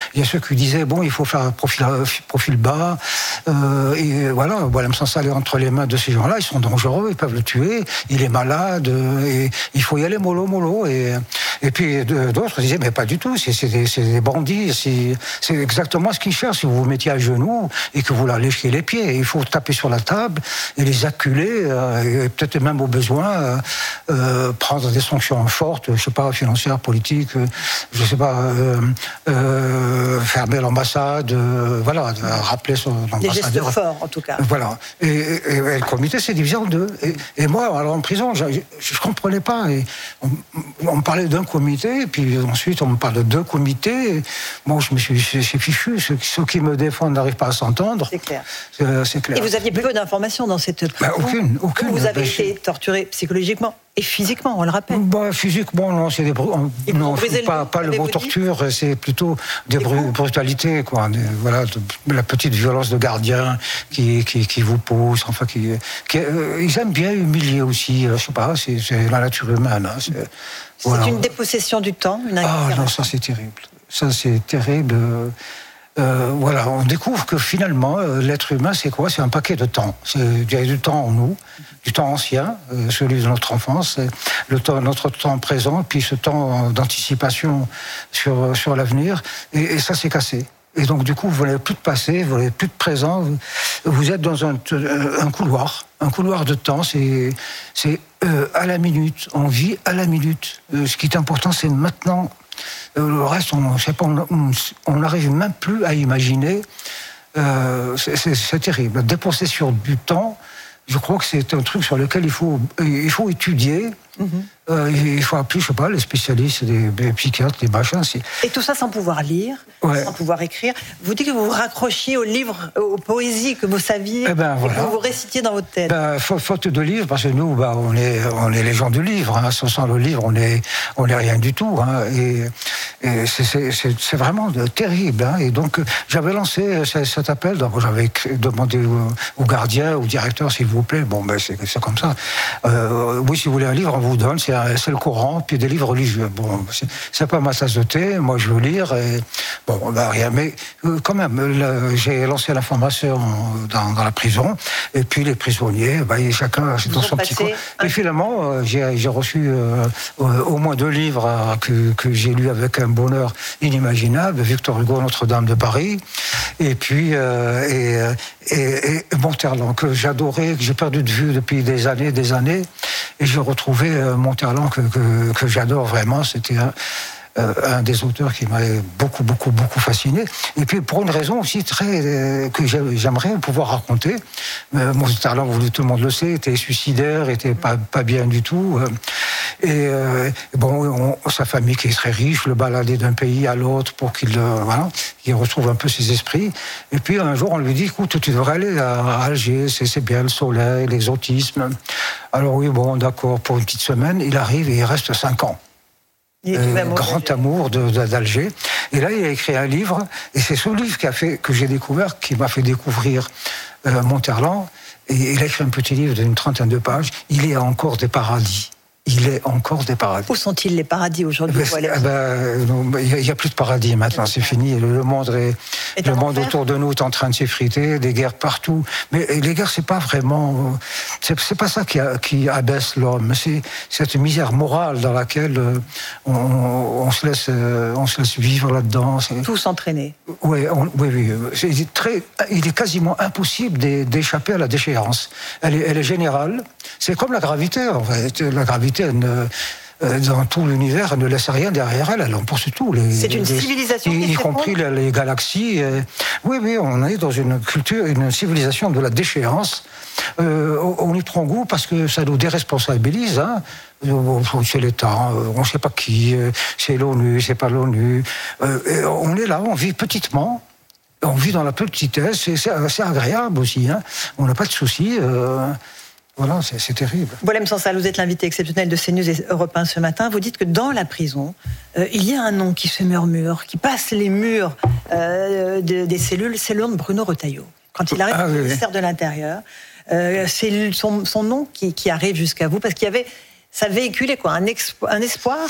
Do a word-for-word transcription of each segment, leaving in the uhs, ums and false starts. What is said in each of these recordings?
il y a ceux qui disaient bon, il faut faire un profil, profil bas. Euh, et voilà, Boualem Sansal est entre les mains de ces gens-là. Ils sont dangereux, ils peuvent le tuer. Il est malade. Et il faut y aller mollo mollo. Et et puis d'autres disaient mais pas du tout. C'est, c'est, des, c'est des bandits. C'est, c'est exactement ce qu'ils cherchent. Si vous vous mettiez à genoux et que vous leur léchiez les pieds, il faut taper sur la table et les acculer. Euh, et peut-être même au besoin euh, euh, prendre des sanctions fortes, je sais pas, financières, politiques, euh, je sais pas, euh, euh, fermer l'ambassade, euh, voilà, rappeler son ambassadeur. Des gestes forts, en tout cas. Voilà. Et, et, et le comité s'est divisé en deux. Et, et moi, alors en prison, je ne comprenais pas. Et on, on me parlait d'un comité, et puis ensuite on me parle de deux comités. Et moi, je me suis dit, c'est, c'est fichu. Ceux, ceux qui me défendent n'arrivent pas à s'entendre. C'est clair. C'est, c'est clair. Et vous aviez peu d'informations dans cette prison. Ben, aucune, aucune. Vous avez ben, été torturé psychologiquement et physiquement, on le rappelle. Bah, physiquement, non, c'est des bru- Et non, le pas, dos, pas le mot torture, c'est plutôt des, Des bru- coups. brutalités, quoi. Des- voilà, de- la petite violence de gardien qui, qui, qui vous pousse, enfin, qui, qui euh, ils aiment bien humilier aussi. euh, je sais pas, c'est, c'est la nature humaine. Hein, c'est C'est voilà. une dépossession du temps, une Ah incarcération. non, ça c'est terrible. Ça c'est terrible. Euh, euh, voilà, on découvre que finalement, euh, l'être humain, c'est quoi? C'est un paquet de temps. C'est, il y a du temps en nous, du temps ancien, euh, celui de notre enfance, c'est le temps, notre temps présent, puis ce temps d'anticipation sur, sur l'avenir, et, et ça s'est cassé. Et donc, du coup, vous n'avez plus de passé, vous n'avez plus de présent, vous, vous êtes dans un, un couloir, un couloir de temps, c'est, c'est euh, à la minute, on vit à la minute. Euh, ce qui est important, c'est maintenant. Euh, le reste, on sait pas, on n'arrive même plus à imaginer. Euh, c'est, c'est, c'est terrible. La dépossession du temps, je crois que c'est un truc sur lequel il faut, il faut étudier. Mm-hmm. Euh, il faut appeler, je sais pas, les spécialistes, des, des psychiatres, des machins. C'est... Et tout ça sans pouvoir lire, ouais. sans pouvoir écrire. Vous dites que vous vous raccrochiez aux livres, aux poésies que vous saviez, eh ben, voilà. et que vous récitiez dans votre tête. Ben, faute de livres, parce que nous, bah, on est, on est les gens du livre. Hein. Sans le livre, on est, on est rien du tout. Hein. Et, et c'est, c'est, c'est, c'est vraiment terrible. Hein. Et donc, j'avais lancé cet appel. Donc, j'avais demandé au, au gardien, au directeur, s'il vous plaît. Bon, ben, c'est, c'est comme ça. Euh, oui, si vous voulez un livre, on vous donne. C'est, c'est le Coran, puis des livres religieux. Bon, c'est, c'est pas ma tasse de thé. Moi, je veux lire. Et, bon, ben, rien. Mais euh, quand même, là, j'ai lancé l'information dans, dans la prison. Et puis les prisonniers, ben, chacun dans son petit coin. Et finalement, euh, j'ai, j'ai reçu euh, au moins deux livres euh, que, que j'ai lus avec un bonheur inimaginable. Victor Hugo, Notre-Dame de Paris. Et puis euh, et, et, et Monterland, que j'adorais, que j'ai perdu de vue depuis des années, des années. Et j'ai retrouvé euh, Monterland que, que, que j'adore vraiment. C'était un, euh, un des auteurs qui m'avait beaucoup, beaucoup, beaucoup fasciné. Et puis pour une raison aussi très euh, que j'aimerais pouvoir raconter. Euh, Monterland, tout le monde le sait, était suicidaire, était pas, pas bien du tout. Euh, et euh, bon, on, sa famille qui est très riche, le balader d'un pays à l'autre pour qu'il euh, voilà, qu'il retrouve un peu ses esprits. Et puis un jour, on lui dit, écoute, tu devrais aller à Alger, c'est, c'est bien le soleil, l'exotisme. Alors oui, bon, d'accord, pour une petite semaine, il arrive et il reste cinq ans. Euh, grand amour de, de, d'Alger. Et là, il a écrit un livre, et c'est ce livre qui a fait, que j'ai découvert, qui m'a fait découvrir euh, Monterland. Et il a écrit un petit livre d'une trentaine de pages. Il y a encore des paradis. Il est encore des paradis. Où sont-ils les paradis aujourd'hui? Il ben, ben, n'y a, a plus de paradis maintenant, c'est fini. Le, le monde, est, est le monde autour de nous est en train de s'effriter, des guerres partout. Mais les guerres, c'est pas vraiment, c'est, c'est pas ça qui, a, qui abaisse l'homme. C'est cette misère morale dans laquelle on, on se laisse, on se laisse vivre là-dedans. C'est... Tout s'entraîner. Oui, on, oui, oui. C'est très, il est quasiment impossible d'échapper à la déchéance. Elle est, elle est générale. C'est comme la gravité, en fait. La gravité, elle ne, dans tout l'univers, elle ne laisse rien derrière elle, elle emporte tout. Les, c'est une les, civilisation y, qui y compris les, les galaxies. Et, oui, oui, on est dans une culture, une civilisation de la déchéance. Euh, on y prend goût parce que ça nous déresponsabilise. Hein. C'est l'État, on ne sait pas qui, c'est l'ONU, c'est pas l'ONU. Euh, on est là, on vit petitement. On vit dans la petitesse, c'est, c'est, c'est agréable aussi. Hein. On n'a pas de soucis. Euh, Voilà, c'est, c'est terrible. Boualem Sansal, vous êtes l'invité exceptionnel de CNews et Europe un ce matin. Vous dites que dans la prison, euh, il y a un nom qui se murmure, qui passe les murs euh, de, des cellules, c'est le nom de Bruno Retailleau. Quand il arrive au ah, oui, ministère oui. de l'Intérieur, euh, c'est son, son nom qui, qui arrive jusqu'à vous, parce qu'il y avait, ça véhiculait quoi, un, expo, un espoir.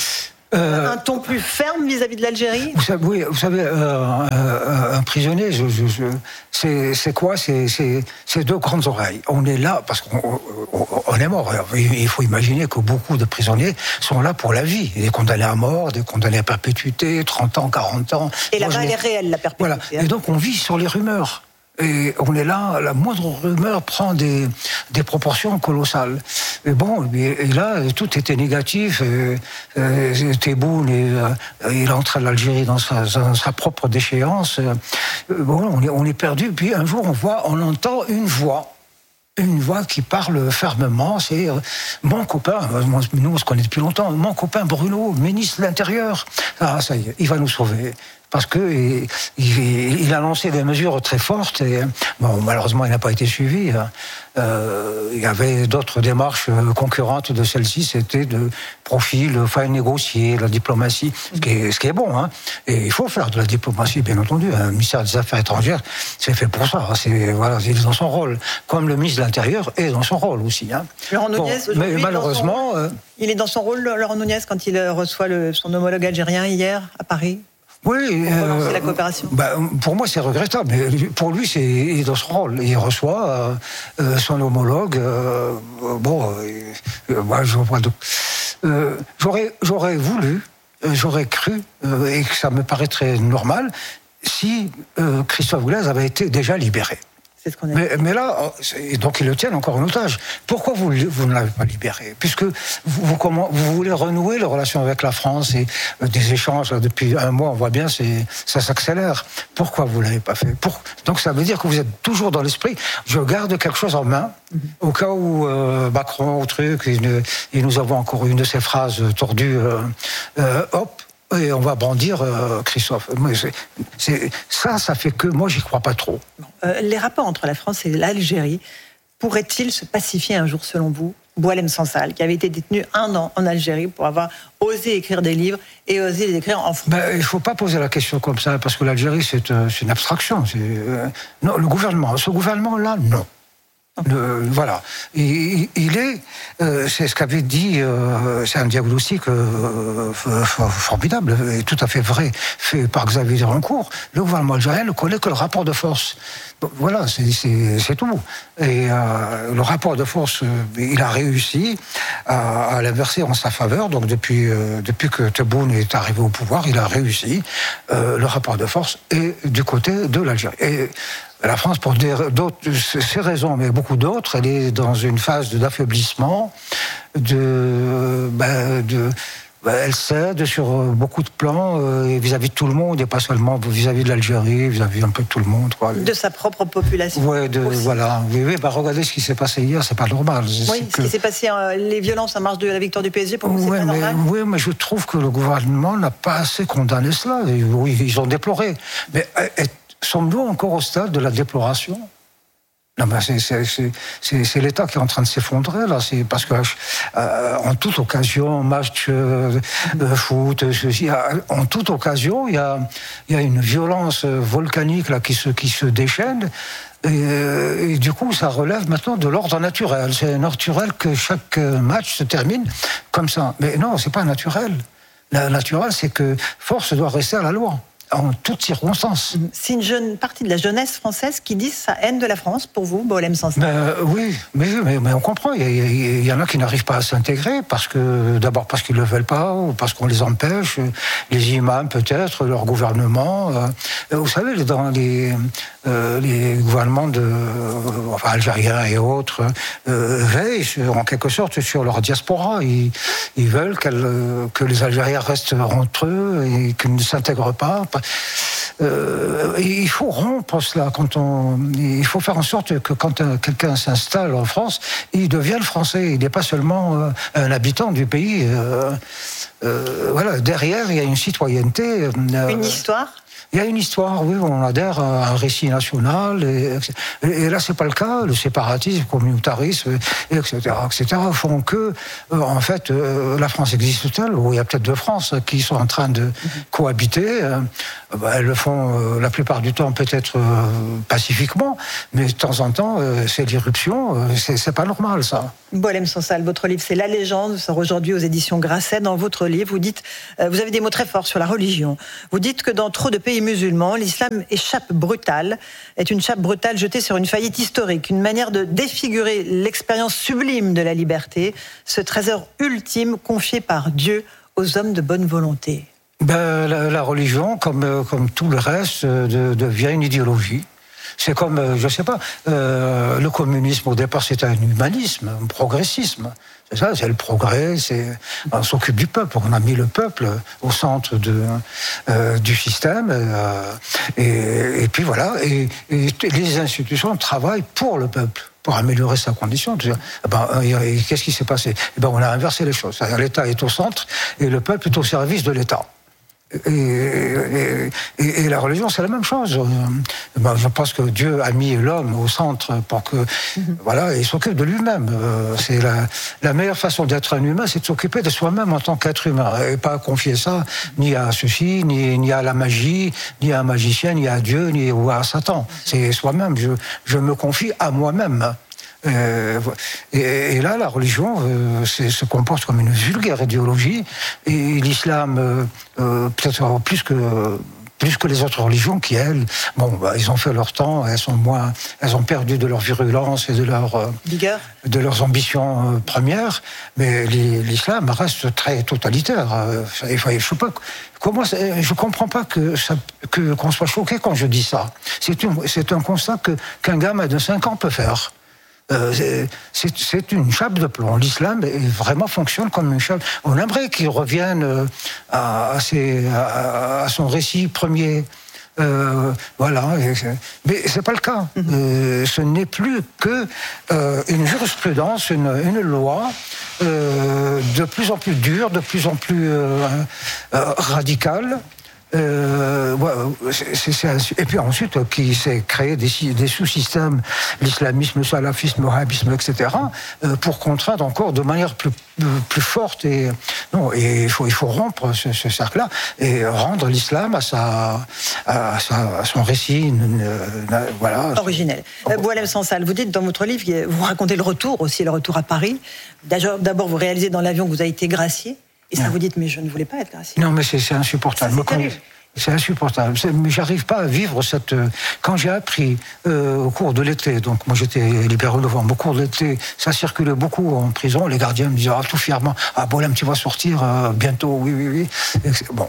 Euh, un ton plus ferme vis-à-vis de l'Algérie ? Vous savez, oui, vous savez euh, euh, un prisonnier, je, je, je, c'est, c'est quoi c'est, c'est, c'est deux grandes oreilles. On est là parce qu'on on est mort. Il faut imaginer que beaucoup de prisonniers sont là pour la vie. Des condamnés à mort, des condamnés à perpétuité, trente ans, quarante ans. Et là-bas, elle est réelle, la perpétuité. Voilà. Et donc, on vit sur les rumeurs. Et on est là, la moindre rumeur prend des, des proportions colossales. Et bon, et, et là, tout était négatif. Et, et, Tebboune, et, il est entré à l'Algérie dans sa, dans sa propre déchéance. Bon, on est, on est perdu. Puis un jour, on voit, on entend une voix. Une voix qui parle fermement, c'est euh, mon copain, nous on se connaît depuis longtemps, mon copain Bruno, ministre de l'Intérieur. Ah, ça y est, il va nous sauver. Parce que il, il, il a lancé des mesures très fortes et bon, malheureusement, il n'a pas été suivi. Euh, il y avait d'autres démarches concurrentes de celle-ci, c'était de profil, enfin négocier, la diplomatie, ce qui est, ce qui est bon. Hein. Et il faut faire de la diplomatie, bien entendu. Un ministère des Affaires étrangères, c'est fait pour ça. C'est voilà, il est dans son rôle, comme le ministre de l'Intérieur est dans son rôle aussi. Hein. Laurent Nunez, bon, mais malheureusement, son... euh... il est dans son rôle, Laurent Nunez, quand il reçoit le, son homologue algérien hier à Paris. Oui, pour relancer euh, la coopération. Bah, pour moi, c'est regrettable, mais pour lui, c'est il est dans son rôle. Il reçoit euh, son homologue. Euh, bon, euh, moi, je vois. Euh, j'aurais, j'aurais voulu, j'aurais cru, euh, et que ça me paraîtrait normal, si euh, Christophe Glaise avait été déjà libéré. C'est ce qu'on a mais, mais là, donc ils le tiennent encore en otage. Pourquoi vous, vous ne l'avez pas libéré ? Puisque vous, vous, comment, vous voulez renouer les relations avec la France et euh, des échanges, là, depuis un mois, on voit bien, c'est, ça s'accélère. Pourquoi vous ne l'avez pas fait ? Pour, Donc ça veut dire que vous êtes toujours dans l'esprit, je garde quelque chose en main, mm-hmm. au cas où euh, Macron, ou truc, et, et nous avons encore une de ces phrases tordues, euh, euh, hop, et on va brandir euh, Christophe. C'est, c'est, ça, ça fait que moi, j'y crois pas trop. Bon, euh, les rapports entre la France et l'Algérie pourraient-ils se pacifier un jour, selon vous ? Boualem Sansal, qui avait été détenu un an en Algérie pour avoir osé écrire des livres et osé les écrire en français. Ben, il ne faut pas poser la question comme ça, parce que l'Algérie, c'est, euh, c'est une abstraction. C'est, euh, non, le gouvernement, ce gouvernement-là, non. Le, voilà, il, il est, euh, c'est ce qu'avait dit, euh, c'est un diagnostic euh, formidable et tout à fait vrai, fait par Xavier Drancourt. Le gouvernement algérien ne connaît que le rapport de force. Bon, voilà, c'est, c'est, c'est tout. Et euh, le rapport de force, euh, il a réussi à, à l'inverser en sa faveur. Donc depuis, euh, depuis que Tebboune est arrivé au pouvoir, il a réussi. Euh, le rapport de force est du côté de l'Algérie. Et, la France, pour des, d'autres, ces raisons, mais beaucoup d'autres, elle est dans une phase d'affaiblissement, de, ben, de, ben, elle cède sur beaucoup de plans euh, vis-à-vis de tout le monde, et pas seulement vis-à-vis de l'Algérie, vis-à-vis un peu de tout le monde. Quoi. De sa propre population. Ouais, de, voilà. Oui, oui, ben, regardez ce qui s'est passé hier, c'est pas normal. Oui, c'est ce que... qui s'est passé, euh, les violences en marge de la victoire du P S G, pour vous, c'est ouais, pas mais, normal ? Oui, mais je trouve que le gouvernement n'a pas assez condamné cela. Et, oui, ils ont déploré. Mais et, sommes-nous encore au stade de la déploration ? Non, ben c'est, c'est, c'est, c'est, c'est l'État qui est en train de s'effondrer, là. C'est parce que, euh, en toute occasion, match euh, de foot, ceci, en toute occasion, il y a, il y a une violence volcanique, là, qui se, qui se déchaîne. Et, et du coup, ça relève maintenant de l'ordre naturel. C'est naturel que chaque match se termine comme ça. Mais non, c'est pas naturel. Le naturel, c'est que force doit rester à la loi. En toutes circonstances. C'est une jeune partie de la jeunesse française qui dit sa haine de la France, pour vous, Boualem Sansal. Ben, oui, mais, mais, mais on comprend. Il y, il y en a qui n'arrivent pas à s'intégrer, parce que, d'abord parce qu'ils ne le veulent pas, ou parce qu'on les empêche, les imams peut-être, leur gouvernement. Euh, vous savez, dans les, euh, les gouvernements de, euh, enfin, algériens et autres euh, veillent sur, en quelque sorte sur leur diaspora. Ils, ils veulent que les Algériens restent entre eux et qu'ils ne s'intègrent pas. Euh, il faut rompre cela. Quand on, il faut faire en sorte que quand un, quelqu'un s'installe en France, il devienne français. Il n'est pas seulement euh, un habitant du pays. Euh, euh, voilà. Derrière, il y a une citoyenneté. Euh, une histoire. Il y a une histoire, oui, on adhère à un récit national, et, et là, c'est pas le cas. Le séparatisme, le communautarisme, et cetera, et cetera, font que, euh, en fait, euh, la France existe-t-elle? Ou il y a peut-être deux France qui sont en train de mmh. cohabiter. Euh, bah, elles le font euh, la plupart du temps, peut-être euh, pacifiquement, mais de temps en temps, euh, c'est l'irruption. Euh, c'est, c'est pas normal, ça. Boualem Sansal, votre livre, c'est La Légende, sort aujourd'hui aux éditions Grasset. Dans votre livre, vous dites, euh, vous avez des mots très forts sur la religion. Vous dites que dans trop de pays musulmans, l'islam est chape brutale, est une chape brutale jetée sur une faillite historique, une manière de défigurer l'expérience sublime de la liberté, ce trésor ultime confié par Dieu aux hommes de bonne volonté. Ben, la, la religion, comme, comme tout le reste, de, devient une idéologie. C'est comme, je ne sais pas, euh, le communisme au départ c'était un humanisme, un progressisme. C'est ça, c'est le progrès, c'est, on s'occupe du peuple, on a mis le peuple au centre de, euh, du système, euh, et, et puis voilà, et, et les institutions travaillent pour le peuple, pour améliorer sa condition. Ben, et qu'est-ce qui s'est passé? Ben, on a inversé les choses. L'État est au centre et le peuple est au service de l'État. Et, et, et, et la religion, c'est la même chose. Ben, je pense que Dieu a mis l'homme au centre pour que, mm-hmm. voilà, il s'occupe de lui-même. C'est la, la meilleure façon d'être un humain, c'est de s'occuper de soi-même en tant qu'être humain, et pas confier ça ni à ceci, ni, ni à la magie, ni à un magicien, ni à Dieu, ni à Satan. C'est soi-même. Je, je me confie à moi-même. Euh, et, et là, la religion euh, se comporte comme une vulgaire idéologie, et l'islam, euh, euh, peut-être plus que plus que les autres religions, qui elles, bon, bah, ils ont fait leur temps, elles sont moins, elles ont perdu de leur virulence et de leur euh, de leurs ambitions euh, premières, mais l'islam reste très totalitaire. Euh, je sais pas comment, je comprends pas que ça, que qu'on soit choqué quand je dis ça. C'est une, c'est un constat que qu'un gamin de cinq ans peut faire. Euh, c'est, c'est une chape de plomb. L'islam vraiment fonctionne comme une chape. On aimerait qu'il revienne à, à, ses, à, à son récit premier. Euh, voilà, mais c'est pas le cas. Euh, ce n'est plus que euh, une jurisprudence, une, une loi euh, de plus en plus dure, de plus en plus euh, euh, radicale. Euh, ouais, c'est, c'est, et puis ensuite, qui s'est créé des, des sous-systèmes, l'islamisme, le salafisme, le wahhabisme, et cetera, euh, pour contraindre encore de manière plus, plus forte. Et, non, et il faut, il faut rompre ce, ce cercle-là et rendre l'islam à, sa, à, sa, à son récit, une, une, voilà. Originel. Euh, Boualem Sansal, vous dites dans votre livre, vous racontez le retour aussi, le retour à Paris. D'abord, vous réalisez dans l'avion que vous avez été gracié. Et ça, vous dites, mais je ne voulais pas être gracié. Non, mais c'est, c'est insupportable. Ça, c'est, c'est insupportable. C'est, mais j'arrive pas à vivre cette. Quand j'ai appris euh, au cours de l'été, donc moi j'étais libéré au novembre, au cours de l'été, ça circulait beaucoup en prison. Les gardiens me disaient ah, tout fièrement, ah Boualem, tu vas sortir euh, bientôt, oui, oui, oui. Et bon.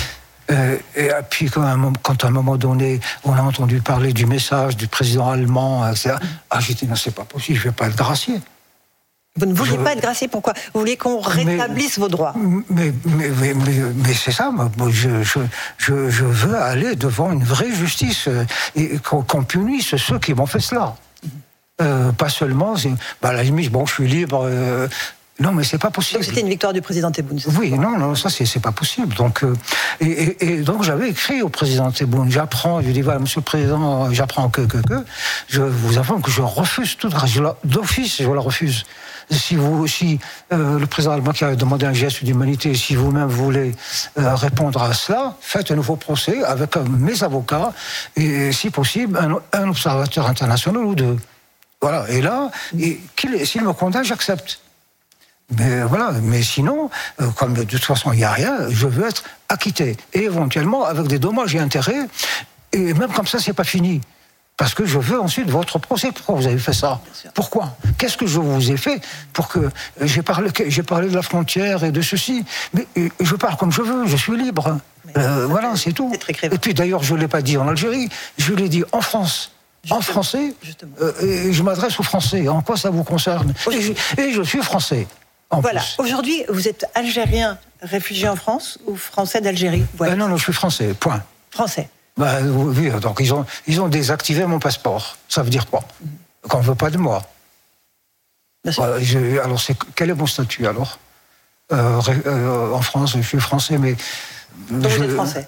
Euh, et puis quand à, un, quand à un moment donné, on a entendu parler du message du président allemand, et cetera. Ah, j'ai dit non, c'est pas possible, je vais pas être gracié. Vous ne vouliez je... pas être gracié, pourquoi? Vous vouliez qu'on rétablisse mais, vos droits? Mais, mais, mais, mais, mais c'est ça, moi, je, je, je, je veux aller devant une vraie justice et qu'on, qu'on punisse ceux qui m'ont fait cela. Mm-hmm. Euh, pas seulement, bah, à la limite, bon, je suis libre. Euh, non, mais c'est pas possible. Donc c'était une victoire du président Tebboune. Oui, non, non, ça c'est, c'est pas possible. Donc, euh, et, et, et donc j'avais écrit au président Tebboune, j'apprends, je dis voilà, Monsieur le Président, j'apprends que que que, je vous informe que je refuse toute grâce, d'office, je la refuse. Si vous, si euh, le président allemand qui a demandé un geste d'humanité, si vous-même voulez euh, répondre à cela, faites un nouveau procès avec euh, mes avocats et, si possible, un, un observateur international ou deux. Voilà. Et là, et, qu'il, s'il me condamne, j'accepte. Mais voilà. Mais sinon, euh, comme de toute façon il n'y a rien, je veux être acquitté et éventuellement avec des dommages et intérêts. Et même comme ça, c'est pas fini. Parce que je veux ensuite votre procès. Pourquoi vous avez fait ça? Pourquoi? Qu'est-ce que je vous ai fait pour que j'ai parlé, j'ai parlé de la frontière et de ceci, mais je parle comme je veux, je suis libre. Euh, voilà, c'est tout. Et puis d'ailleurs, je ne l'ai pas dit en Algérie, je l'ai dit en France. Justement, en français, euh, et je m'adresse aux Français. En quoi ça vous concerne? et je, et je suis français. Voilà. Plus. Aujourd'hui, vous êtes algérien réfugié en France ou français d'Algérie? Voilà. euh, Non, non, je suis français. Point. Français. Bah, oui, donc ils ont, ils ont désactivé mon passeport. Ça veut dire quoi? Qu'on ne veut pas de moi. Bah, je, alors, c'est, quel est mon statut alors? euh, euh, En France, je suis français, mais... Donc je, vous êtes français?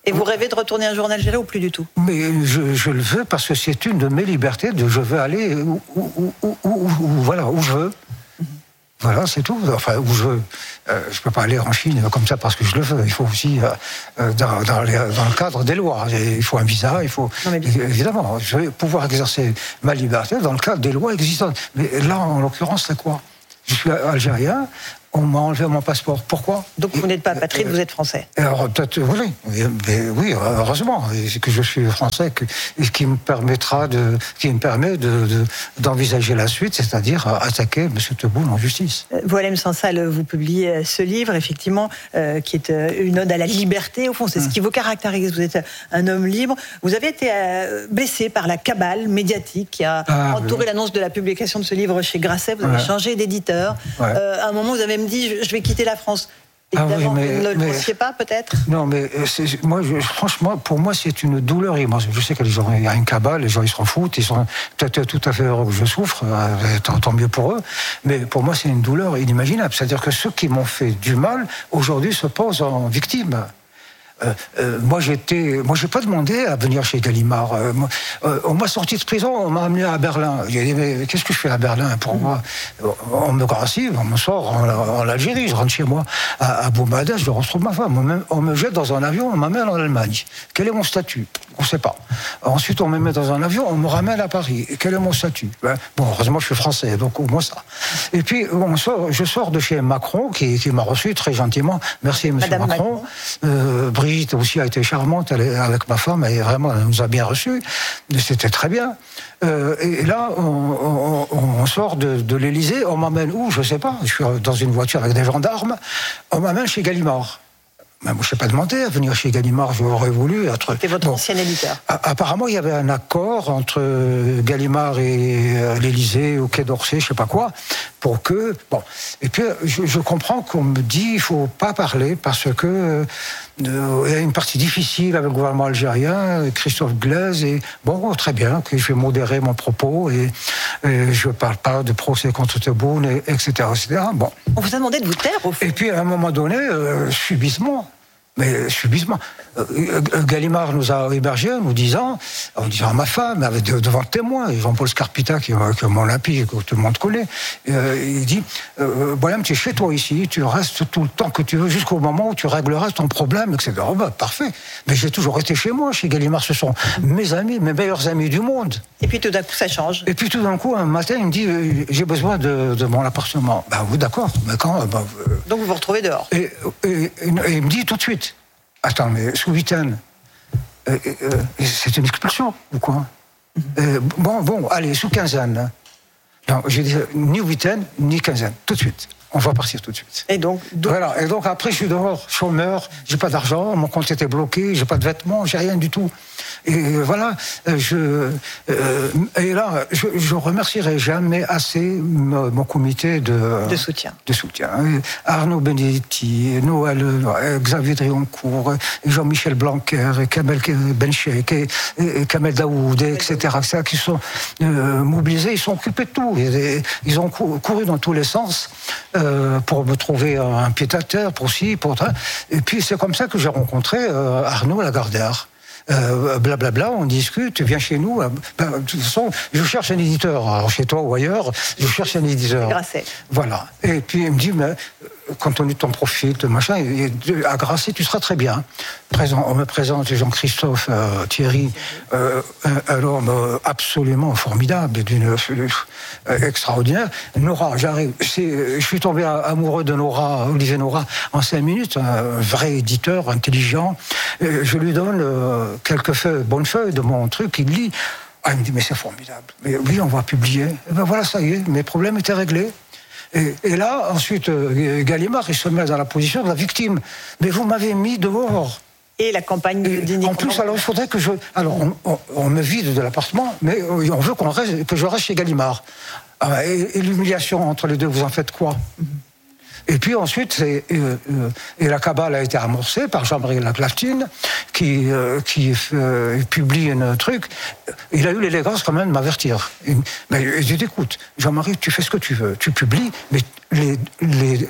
Et vous rêvez de retourner un jour en Algérie ou plus du tout? Mais je, je le veux parce que c'est une de mes libertés. De, je veux aller où, où, où, où, où, où, voilà, où je veux. Mm-hmm. Voilà, c'est tout. Enfin, où je veux. Euh, je ne peux pas aller en Chine comme ça parce que je le veux. Il faut aussi, euh, dans, dans, les, dans le cadre des lois, il faut un visa, il faut... Non, évidemment, je vais pouvoir exercer ma liberté dans le cadre des lois existantes. Mais là, en l'occurrence, c'est quoi? Je suis algérien. On m'a enlevé mon passeport. Pourquoi? Donc vous n'êtes pas apatride, vous êtes français. Alors peut-être oui, mais, oui, heureusement, c'est que je suis français, que, qui me permettra de, qui me permet de, de, d'envisager la suite, c'est-à-dire attaquer M. Tebboune en justice. Boualem Sansal, vous publiez ce livre, effectivement, euh, qui est une ode à la liberté. Au fond, c'est mmh. ce qui vous caractérise. Vous êtes un homme libre. Vous avez été euh, blessé par la cabale médiatique qui a ah, entouré oui. l'annonce de la publication de ce livre chez Grasset. Vous avez ouais. changé d'éditeur. Ouais. Euh, à un moment, vous avez me dit, je vais quitter la France. Évidemment, ah oui, mais, vous ne le mais, pensiez pas, peut-être? Non, mais c'est, moi, je, franchement, pour moi, c'est une douleur immense. Je sais qu'il y a une cabale, les gens, ils s'en foutent, ils sont peut-être tout à fait heureux que je souffre, tant, tant mieux pour eux, mais pour moi, c'est une douleur inimaginable. C'est-à-dire que ceux qui m'ont fait du mal, aujourd'hui, se posent en victimes. Euh, euh, moi, j'étais, moi, j'ai pas demandé à venir chez Gallimard. Euh, moi, euh, on m'a sorti de prison, on m'a amené à Berlin. J'ai dit, mais qu'est-ce que je fais à Berlin? Pour mmh. moi, on me gracie, on me sort en, en Algérie, je rentre chez moi à, à Boumada, je retrouve ma femme. On me, on me jette dans un avion, on m'amène en Allemagne. Quel est mon statut? On ne sait pas. Ensuite, on me met dans un avion, on me ramène à Paris. Quel est mon statut? Ben, bon, heureusement, je suis français, donc au moins ça. Et puis, on sort, je sors de chez Macron, qui, qui m'a reçu très gentiment. Merci, M. Macron. Macron. Euh, Brigitte aussi a été charmante, elle est avec ma femme, elle, vraiment, elle nous a bien reçus. C'était très bien. Euh, et là, on, on, on sort de, de l'Élysée, on m'amène où? Je ne sais pas. Je suis dans une voiture avec des gendarmes. On m'amène chez Gallimard. Ben, moi, je n'ai pas demandé à venir chez Gallimard, j'aurais voulu être... C'était votre bon. ancien éditeur. Apparemment, il y avait un accord entre Gallimard et l'Élysée, au Quai d'Orsay, je ne sais pas quoi, pour que... Bon. Et puis, je, je comprends qu'on me dit qu'il ne faut pas parler parce que... Euh, il y a une partie difficile avec le gouvernement algérien, Christophe Glaise, et bon, très bien, que je vais modérer mon propos, et, et je ne parle pas de procès contre Tebboune, et, etc., et cetera. Bon. On vous a demandé de vous taire, au fond. Et puis, à un moment donné, euh, subitement, mais subitement, euh, Gallimard nous a hébergés en nous disant, en disant à ma femme, avec devant le témoin, Jean-Paul Scarpita, qui, qui est mon Olympique, que tout le monde connaît, euh, il dit, euh, Boualem, tu es chez toi ici, tu restes tout le temps que tu veux, jusqu'au moment où tu régleras ton problème, et cetera. Oh, bah, parfait. Mais j'ai toujours été chez moi, chez Gallimard, ce sont mes amis, mes meilleurs amis du monde. Et puis tout d'un coup, ça change. Et puis tout d'un coup, un matin, il me dit, euh, j'ai besoin de, de mon appartement. Ben oui, d'accord, mais quand bah, euh... Donc vous vous retrouvez dehors. Et, et, et, et il me dit tout de suite, attends, mais sous huitaine, euh, euh, c'est une expulsion ou quoi? mm-hmm. euh, Bon, bon, allez, sous quinzaine. Non, j'ai dit ni huitaine, ni quinzaine, tout de suite. On va partir tout de suite. Et donc, donc... Voilà. Et donc après, je suis dehors, chômeur, j'ai pas d'argent, mon compte était bloqué, j'ai pas de vêtements, j'ai rien du tout. Et voilà, je, euh, et là, je, je remercierai jamais assez mon, mon comité de, de soutien. De soutien. Arnaud Benedetti, Noël, Xavier Drioncourt, Jean-Michel Blanquer, Kamel Benchek, et, et Kamel Daoud, et cetera, et cetera, qui sont euh, mobilisés, ils sont occupés de tout. Ils, ils ont couru dans tous les sens euh, pour me trouver un pied-à-terre, pour ci, pour ça. Et puis c'est comme ça que j'ai rencontré euh, Arnaud Lagardère. Euh, blablabla, bla bla, on discute, tu viens chez nous. Ben, de toute façon, je cherche un éditeur, alors chez toi ou ailleurs, je cherche un éditeur. Grasset. Voilà. Et puis il me dit, mais compte tenu de ton profil, de machin, à Grasset, tu seras très bien. Présent, on me présente Jean-Christophe euh, Thierry, euh, un, un homme absolument formidable, d'une euh, extraordinaire. Nora, j'arrive, c'est, je suis tombé amoureux de Nora, Olivier Nora, en cinq minutes, un vrai éditeur, intelligent. Et je lui donne euh, quelques feuilles, bonnes feuilles de mon truc, il lit. Ah, il me dit, mais c'est formidable. Mais oui, on va publier. Et ben voilà, ça y est, mes problèmes étaient réglés. Et, et là, ensuite, euh, Gallimard, il se met dans la position de la victime. Mais vous m'avez mis dehors. Et la campagne de En plus, alors il faudrait que je... Alors, on, on, on me vide de l'appartement, mais on veut qu'on reste, que je reste chez Gallimard. Ah, et, et l'humiliation entre les deux, vous en faites quoi? Mm-hmm. Et puis ensuite, c'est, euh, euh, et la cabale a été amorcée par Jean-Marie Laclaftine, qui, euh, qui euh, publie un truc. Il a eu l'élégance quand même de m'avertir. Il, mais, il dit, écoute, Jean-Marie, tu fais ce que tu veux, tu publies, mais les, les,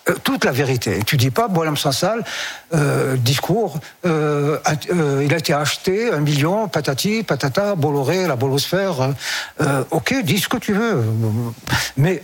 euh, toute la vérité. Tu dis pas Boualem Sansal, euh, discours, euh, euh, il a été acheté un million, patati, patata, Bolloré, la bolosphère. Euh, ok, dis ce que tu veux, mais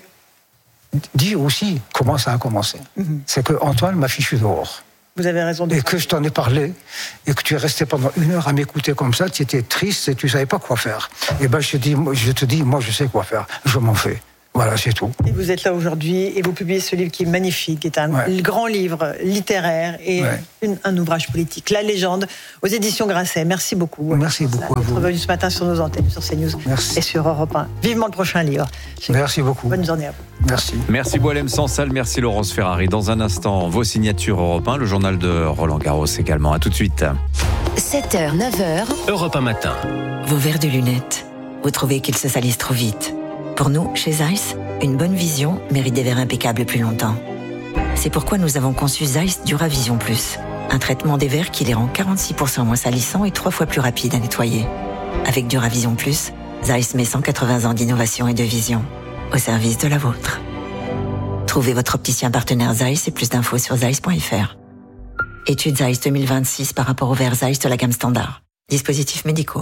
dis aussi comment ça a commencé. Mm-hmm. C'est que Antoine m'a fichu dehors. Vous avez raison. De et que je t'en ai parlé, et que tu es resté pendant une heure à m'écouter comme ça, tu étais triste et tu savais pas quoi faire. Et ben je te dis, je te dis, moi je sais quoi faire, je m'en fais. Voilà, c'est tout. Et vous êtes là aujourd'hui et vous publiez ce livre qui est magnifique, qui est un ouais. grand livre littéraire et ouais. une, un ouvrage politique, La Légende, aux éditions Grasset. Merci beaucoup. Merci beaucoup à vous. D'être venu ce matin sur nos antennes, sur CNews Merci. Et sur Europe un. Vivement le prochain livre. Merci beaucoup. Bonne journée à vous. Merci. Merci Boualem Sansal, merci Laurence Ferrari. Dans un instant, vos signatures Europe un, le journal de Roland Garros également. À tout de suite. sept heures, neuf heures. Europe un matin. Vos verres de lunettes, vous trouvez qu'ils se salissent trop vite. Pour nous, chez Zeiss, une bonne vision mérite des verres impeccables plus longtemps. C'est pourquoi nous avons conçu Zeiss Duravision Plus, un traitement des verres qui les rend quarante-six pour cent moins salissants et trois fois plus rapides à nettoyer. Avec Duravision Plus, Zeiss met cent quatre-vingts ans d'innovation et de vision au service de la vôtre. Trouvez votre opticien partenaire Zeiss et plus d'infos sur zeiss point f r. Étude Zeiss deux mille vingt-six par rapport aux verres Zeiss de la gamme standard. Dispositifs médicaux.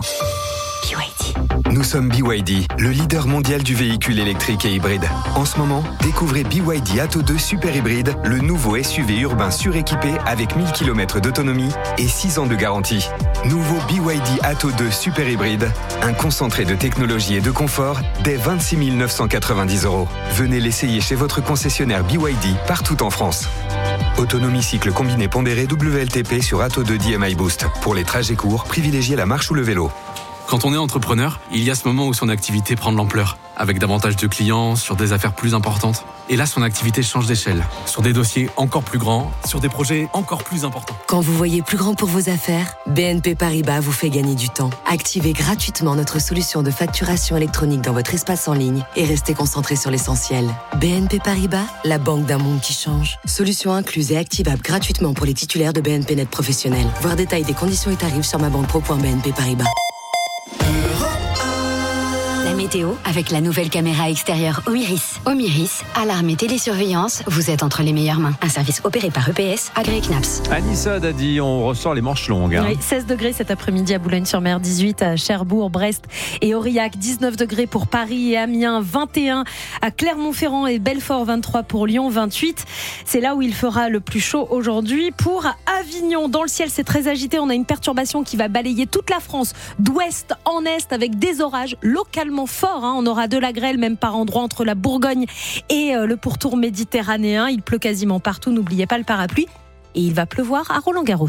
B Y D. Nous sommes B Y D, le leader mondial du véhicule électrique et hybride. En ce moment, découvrez B Y D Atto deux Super Hybride, le nouveau S U V urbain suréquipé avec mille kilomètres d'autonomie et six ans de garantie. Nouveau B Y D Atto deux Super Hybride, un concentré de technologie et de confort dès vingt-six mille neuf cent quatre-vingt-dix euros. Venez l'essayer chez votre concessionnaire B Y D partout en France. Autonomie cycle combiné pondéré W L T P sur Atto deux D M I Boost. Pour les trajets courts, privilégiez la marche ou le vélo. Quand on est entrepreneur, il y a ce moment où son activité prend de l'ampleur, avec davantage de clients, sur des affaires plus importantes. Et là, son activité change d'échelle, sur des dossiers encore plus grands, sur des projets encore plus importants. Quand vous voyez plus grand pour vos affaires, B N P Paribas vous fait gagner du temps. Activez gratuitement notre solution de facturation électronique dans votre espace en ligne et restez concentré sur l'essentiel. B N P Paribas, la banque d'un monde qui change. Solution incluse et activable gratuitement pour les titulaires de B N P Net professionnels. Voir détails des conditions et tarifs sur ma banque pro point b n p paribas. La météo avec la nouvelle caméra extérieure Omiris. Omiris, alarme et télésurveillance, vous êtes entre les meilleures mains. Un service opéré par E P S, agréé C N A P S. Anissa Dadi, on ressort les manches longues. Hein. Oui, seize degrés cet après-midi à Boulogne-sur-Mer, dix-huit à Cherbourg, Brest et Aurillac, dix-neuf degrés pour Paris et Amiens, vingt et un à Clermont-Ferrand et Belfort, vingt-trois pour Lyon, vingt-huit. C'est là où il fera le plus chaud aujourd'hui. Pour Avignon, dans le ciel, c'est très agité. On a une perturbation qui va balayer toute la France, d'ouest en est, avec des orages localement fort, hein. On aura de la grêle même par endroits entre la Bourgogne et euh, le pourtour méditerranéen. Il pleut quasiment partout, n'oubliez pas le parapluie. Et il va pleuvoir à Roland-Garros.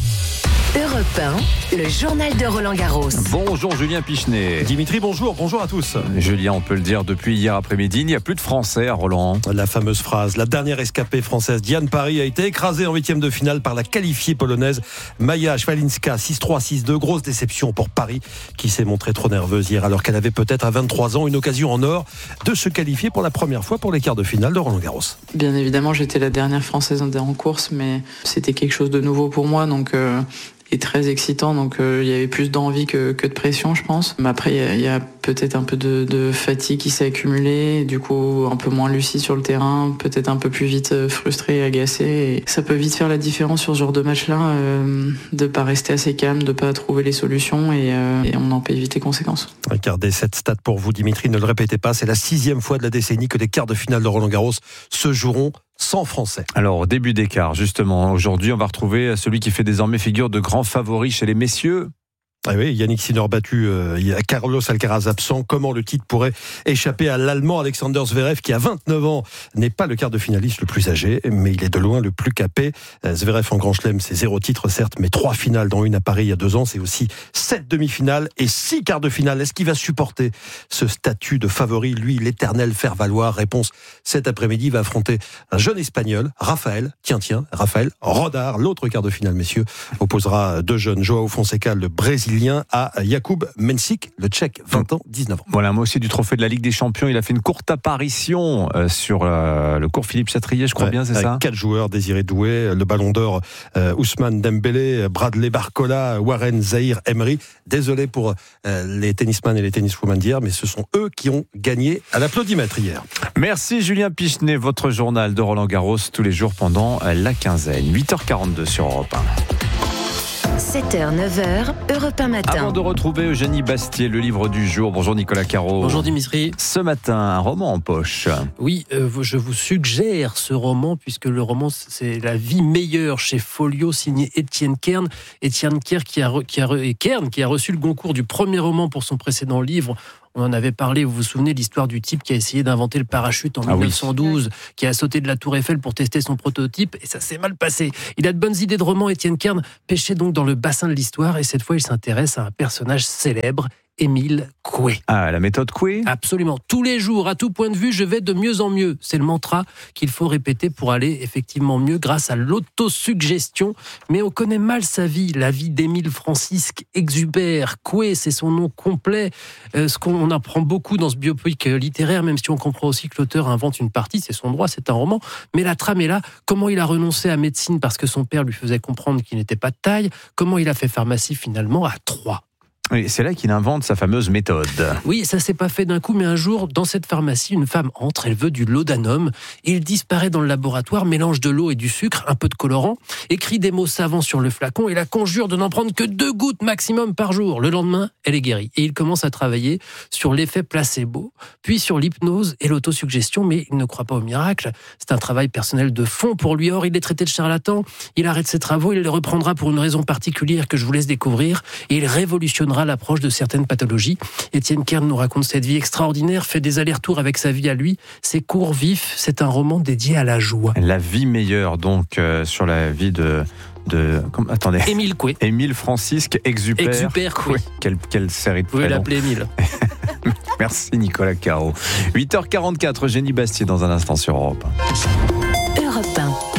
Europe un, le journal de Roland-Garros. Bonjour Julien Pichenet. Dimitri, bonjour, bonjour à tous. Julien, on peut le dire, depuis hier après-midi, il n'y a plus de Français à Roland. La fameuse phrase, la dernière escapée française, Diane Parry, a été écrasée en huitième de finale par la qualifiée polonaise Maja Szwalinska, six trois, six deux. Grosse déception pour Paris, qui s'est montrée trop nerveuse hier, alors qu'elle avait peut-être à vingt-trois ans une occasion en or de se qualifier pour la première fois pour les quarts de finale de Roland-Garros. Bien évidemment, j'étais la dernière Française en course, mais c'était quelque chose de nouveau pour moi, donc... Euh... et très excitant, donc euh, il y avait plus d'envie que, que de pression, je pense. Mais après, il y, y a peut-être un peu de, de fatigue qui s'est accumulée, du coup un peu moins lucide sur le terrain, peut-être un peu plus vite frustré et agacé. Et ça peut vite faire la différence sur ce genre de match-là, euh, de pas rester assez calme, de pas trouver les solutions, et, euh, et on en peut éviter conséquences. Regardez cette stat pour vous, Dimitri, ne le répétez pas, c'est la sixième fois de la décennie que les quarts de finale de Roland-Garros se joueront sans Français. Alors, au début d'écart, justement, aujourd'hui, on va retrouver celui qui fait désormais figure de grand favori chez les messieurs. Ah oui, Yannick Sinner battu, euh, il y a Carlos Alcaraz absent. Comment le titre pourrait échapper à l'Allemand Alexander Zverev, qui à vingt-neuf ans n'est pas le quart de finaliste le plus âgé, mais il est de loin le plus capé. Euh, Zverev en Grand Chelem, c'est zéro titre certes, mais trois finales, dont une à Paris il y a deux ans. C'est aussi sept demi-finales et six quarts de finale. Est-ce qu'il va supporter ce statut de favori, lui, l'éternel faire-valoir? Réponse cet après-midi, il va affronter un jeune Espagnol, Raphaël, tiens tiens, Raphaël Rodar. L'autre quart de finale, messieurs, opposera deux jeunes, Joao Fonseca, le Brésilien, brésilien à Jakub Mensik, le Tchèque, vingt ans, dix-neuf ans. Voilà, moi aussi du trophée de la Ligue des Champions. Il a fait une courte apparition euh, sur euh, le cours Philippe Chatrier, je crois ouais, bien, c'est ça. Quatre joueurs, Désiré Doué, le Ballon d'Or, euh, Ousmane Dembélé, Bradley Barcola, Warren Zahir Emery. Désolé pour euh, les tennisman et les tenniswomen d'hier, mais ce sont eux qui ont gagné à l'applaudimètre hier. Merci Julien Pichenet, votre journal de Roland Garros tous les jours pendant la quinzaine. huit heures quarante-deux sur Europe un. sept heures, neuf heures, Europe un matin. Avant de retrouver Eugénie Bastier, le livre du jour. Bonjour Nicolas Caro. Bonjour Dimitri. Ce matin, un roman en poche. Oui, euh, je vous suggère ce roman, puisque le roman, c'est La vie meilleure chez Folio, signé Étienne Kern. Étienne Kern qui a, qui a, Kern, qui a reçu le Goncourt du premier roman pour son précédent livre. On en avait parlé, vous vous souvenez, l'histoire du type qui a essayé d'inventer le parachute en ah dix-neuf cent douze, oui. Qui a sauté de la Tour Eiffel pour tester son prototype, et ça s'est mal passé. Il a de bonnes idées de roman, Étienne Kern, pêché donc dans le bassin de l'histoire, et cette fois il s'intéresse à un personnage célèbre, Émile Coué. Ah, la méthode Coué ? Absolument. Tous les jours, à tout point de vue, je vais de mieux en mieux. C'est le mantra qu'il faut répéter pour aller effectivement mieux grâce à l'autosuggestion. Mais on connaît mal sa vie, la vie d'Émile Francisque Exupère. Coué, c'est son nom complet. Euh, ce qu'on apprend beaucoup dans ce biopic littéraire, même si on comprend aussi que l'auteur invente une partie, c'est son droit, c'est un roman. Mais la trame est là. Comment il a renoncé à médecine parce que son père lui faisait comprendre qu'il n'était pas de taille. Comment il a fait pharmacie finalement à Troyes. Oui, c'est là qu'il invente sa fameuse méthode. Oui, ça s'est pas fait d'un coup, mais un jour, dans cette pharmacie, une femme entre, elle veut du laudanum, et il disparaît dans le laboratoire, mélange de l'eau et du sucre, un peu de colorant, écrit des mots savants sur le flacon et la conjure de n'en prendre que deux gouttes maximum par jour. Le lendemain, elle est guérie. Et il commence à travailler sur l'effet placebo, puis sur l'hypnose et l'autosuggestion, mais il ne croit pas au miracle. C'est un travail personnel de fond pour lui. Or, il est traité de charlatan, il arrête ses travaux, il les reprendra pour une raison particulière que je vous laisse découvrir, et il révolutionnera l'approche de certaines pathologies. Étienne Kern nous raconte cette vie extraordinaire, fait des allers-retours avec sa vie à lui. C'est court, vif, c'est un roman dédié à la joie. La vie meilleure, donc, euh, sur la vie de... de comme, attendez. Émile Coué. Émile Francisque Exupère. Exupère Coué. Quelle, quelle série de prénoms. Vous pouvez l'appeler Émile. Merci Nicolas Caro. huit heures quarante-quatre, Eugénie Bastier dans un instant sur Europe un. Europe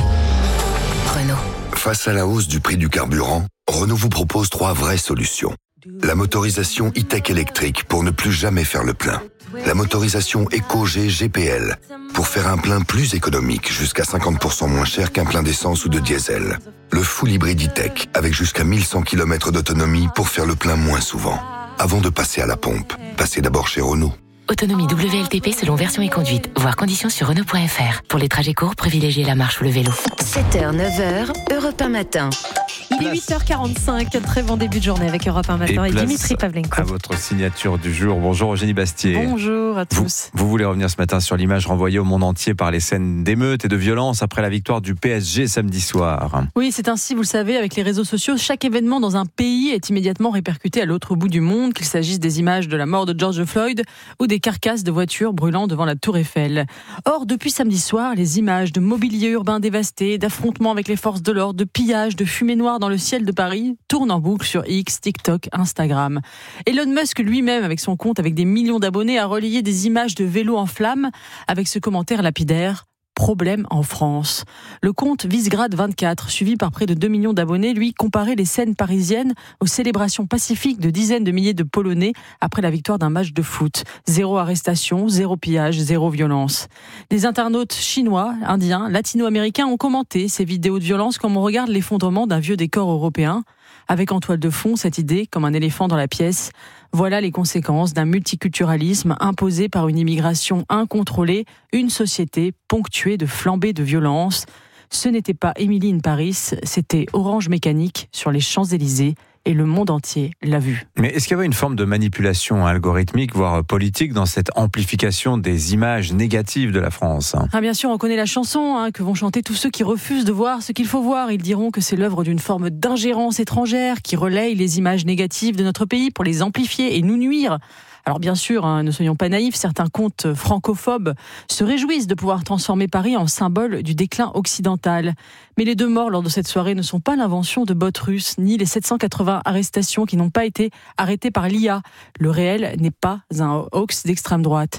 un. Renault. Face à la hausse du prix du carburant, Renault vous propose trois vraies solutions. La motorisation e-tech électrique pour ne plus jamais faire le plein. La motorisation Eco-G G P L pour faire un plein plus économique, jusqu'à cinquante pour cent moins cher qu'un plein d'essence ou de diesel. Le full hybride e-tech avec jusqu'à mille cent kilomètres d'autonomie pour faire le plein moins souvent. Avant de passer à la pompe, passez d'abord chez Renault. Autonomie W L T P selon version et conduite. Voir conditions sur Renault point F R. Pour les trajets courts, privilégiez la marche ou le vélo. sept heures, neuf heures, Europe un matin. Il est huit heures quarante-cinq, très bon début de journée avec Europe un matin et, et Dimitri Pavlenko. À votre signature du jour. Bonjour Eugénie Bastier. Bonjour à tous. Vous, vous voulez revenir ce matin sur l'image renvoyée au monde entier par les scènes d'émeutes et de violence après la victoire du P S G samedi soir. Oui, c'est ainsi, vous le savez, avec les réseaux sociaux, chaque événement dans un pays est immédiatement répercuté à l'autre bout du monde, qu'il s'agisse des images de la mort de George Floyd ou des carcasses de voitures brûlant devant la Tour Eiffel. Or, depuis samedi soir, les images de mobilier urbain dévasté, d'affrontements avec les forces de l'ordre, de pillages, de fumée noire dans le ciel de Paris tourne en boucle sur X, TikTok, Instagram. Elon Musk lui-même, avec son compte avec des millions d'abonnés, a relayé des images de vélos en flammes avec ce commentaire lapidaire. Problème en France. Le compte Visegrad vingt-quatre, suivi par près de deux millions d'abonnés, lui comparait les scènes parisiennes aux célébrations pacifiques de dizaines de milliers de Polonais après la victoire d'un match de foot. Zéro arrestation, zéro pillage, zéro violence. Des internautes chinois, indiens, latino-américains ont commenté ces vidéos de violence comme on regarde l'effondrement d'un vieux décor européen. Avec en toile de fond cette idée, comme un éléphant dans la pièce, voilà les conséquences d'un multiculturalisme imposé par une immigration incontrôlée, une société ponctuée de flambées de violence. Ce n'était pas Emily in Paris, c'était Orange Mécanique sur les Champs-Élysées. Et le monde entier l'a vu. Mais est-ce qu'il y avait une forme de manipulation algorithmique, voire politique, dans cette amplification des images négatives de la France ? Ah, bien sûr, on connaît la chanson hein, que vont chanter tous ceux qui refusent de voir ce qu'il faut voir. Ils diront que c'est l'œuvre d'une forme d'ingérence étrangère qui relaye les images négatives de notre pays pour les amplifier et nous nuire. Alors bien sûr, hein, ne soyons pas naïfs, certains comptes francophobes se réjouissent de pouvoir transformer Paris en symbole du déclin occidental. Mais les deux morts lors de cette soirée ne sont pas l'invention de bots russes, ni les sept cent quatre-vingts arrestations qui n'ont pas été arrêtées par l'I A. Le réel n'est pas un hoax d'extrême droite.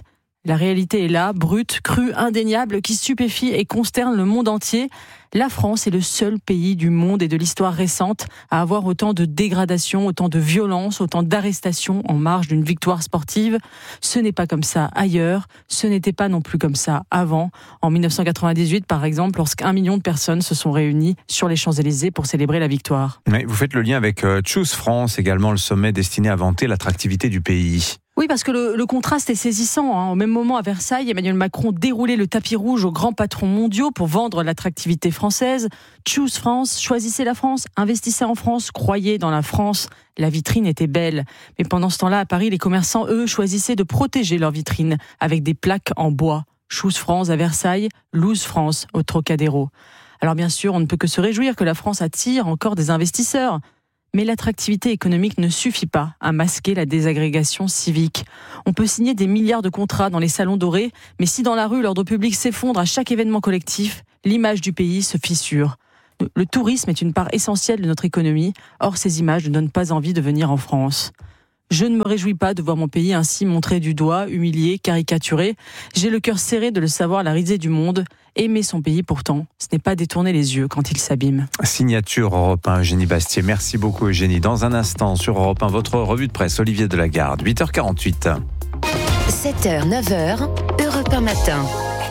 La réalité est là, brute, crue, indéniable, qui stupéfie et consterne le monde entier. La France est le seul pays du monde et de l'histoire récente à avoir autant de dégradation, autant de violence, autant d'arrestations en marge d'une victoire sportive. Ce n'est pas comme ça ailleurs, ce n'était pas non plus comme ça avant. En dix-neuf cent quatre-vingt-dix-huit, par exemple, lorsqu'un million de personnes se sont réunies sur les Champs-Élysées pour célébrer la victoire. Mais vous faites le lien avec Choose France, également le sommet destiné à vanter l'attractivité du pays. Oui, parce que le, le contraste est saisissant. Hein. Au même moment, à Versailles, Emmanuel Macron déroulait le tapis rouge aux grands patrons mondiaux pour vendre l'attractivité française. Choose France, choisissez la France, investissez en France, croyez dans la France. La vitrine était belle. Mais pendant ce temps-là, à Paris, les commerçants, eux, choisissaient de protéger leur vitrine avec des plaques en bois. Choose France à Versailles, Lose France au Trocadéro. Alors bien sûr, on ne peut que se réjouir que la France attire encore des investisseurs. Mais l'attractivité économique ne suffit pas à masquer la désagrégation civique. On peut signer des milliards de contrats dans les salons dorés, mais si dans la rue l'ordre public s'effondre à chaque événement collectif, l'image du pays se fissure. Le tourisme est une part essentielle de notre économie, or ces images ne donnent pas envie de venir en France. Je ne me réjouis pas de voir mon pays ainsi montré du doigt, humilié, caricaturé. J'ai le cœur serré de le savoir la risée du monde. Aimer son pays pourtant, ce n'est pas détourner les yeux quand il s'abîme. Signature Europe un, Eugénie Bastier. Merci beaucoup Eugénie. Dans un instant sur Europe un, votre revue de presse, Olivier Delagarde, huit heures quarante-huit. sept heures, neuf heures, Europe un matin.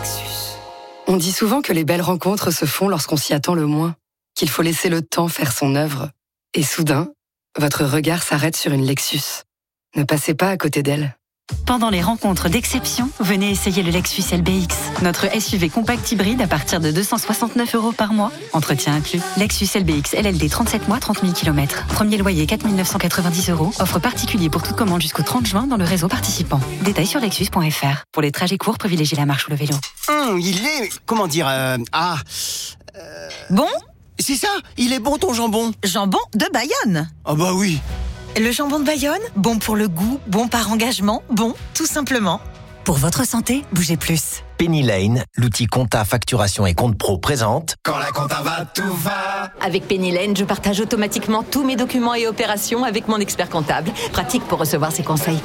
On dit souvent que les belles rencontres se font lorsqu'on s'y attend le moins, qu'il faut laisser le temps faire son œuvre. Et soudain, votre regard s'arrête sur une Lexus. Ne passez pas à côté d'elle. Pendant les rencontres d'exception, venez essayer le Lexus L B X, notre S U V compact hybride à partir de deux cent soixante-neuf euros par mois. Entretien inclus. Lexus L B X L L D trente-sept mois, trente mille kilomètres. Premier loyer quatre mille neuf cent quatre-vingt-dix euros. Offre particulier pour toute commande jusqu'au trente juin dans le réseau participant. Détails sur lexus point f r. Pour les trajets courts, privilégiez la marche ou le vélo. Hum, il est... Comment dire euh, Ah... Euh... Bon ? C'est ça, il est bon ton jambon. Jambon de Bayonne. Ah bah oui. Le jambon de Bayonne, bon pour le goût, bon par engagement, bon tout simplement. Pour votre santé, bougez plus. Penny Lane, l'outil compta, facturation et compte pro présente. Quand la compta va, tout va. Avec Penny Lane, je partage automatiquement tous mes documents et opérations avec mon expert comptable. Pratique pour recevoir ses conseils.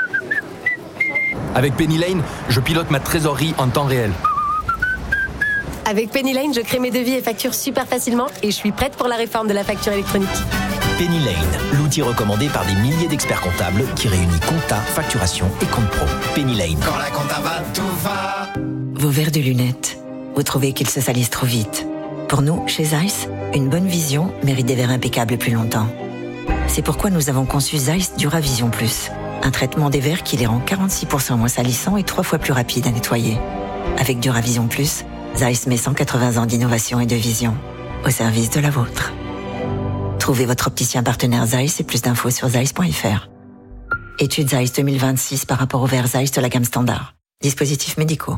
Avec Penny Lane, je pilote ma trésorerie en temps réel. Avec Penny Lane, je crée mes devis et factures super facilement et je suis prête pour la réforme de la facture électronique. Penny Lane, l'outil recommandé par des milliers d'experts comptables qui réunit compta, facturation et compte pro. Penny Lane. Quand la compta va, tout va. Vos verres de lunettes, vous trouvez qu'ils se salissent trop vite. Pour nous, chez Zeiss, une bonne vision mérite des verres impeccables plus longtemps. C'est pourquoi nous avons conçu Zeiss Duravision Plus, un traitement des verres qui les rend quarante-six pour cent moins salissants et trois fois plus rapides à nettoyer. Avec Duravision Plus, Zeiss met cent quatre-vingts ans d'innovation et de vision au service de la vôtre. Trouvez votre opticien partenaire Zeiss et plus d'infos sur zeiss point f r. Étude Zeiss deux mille vingt-six par rapport au verre Zeiss de la gamme standard. Dispositifs médicaux.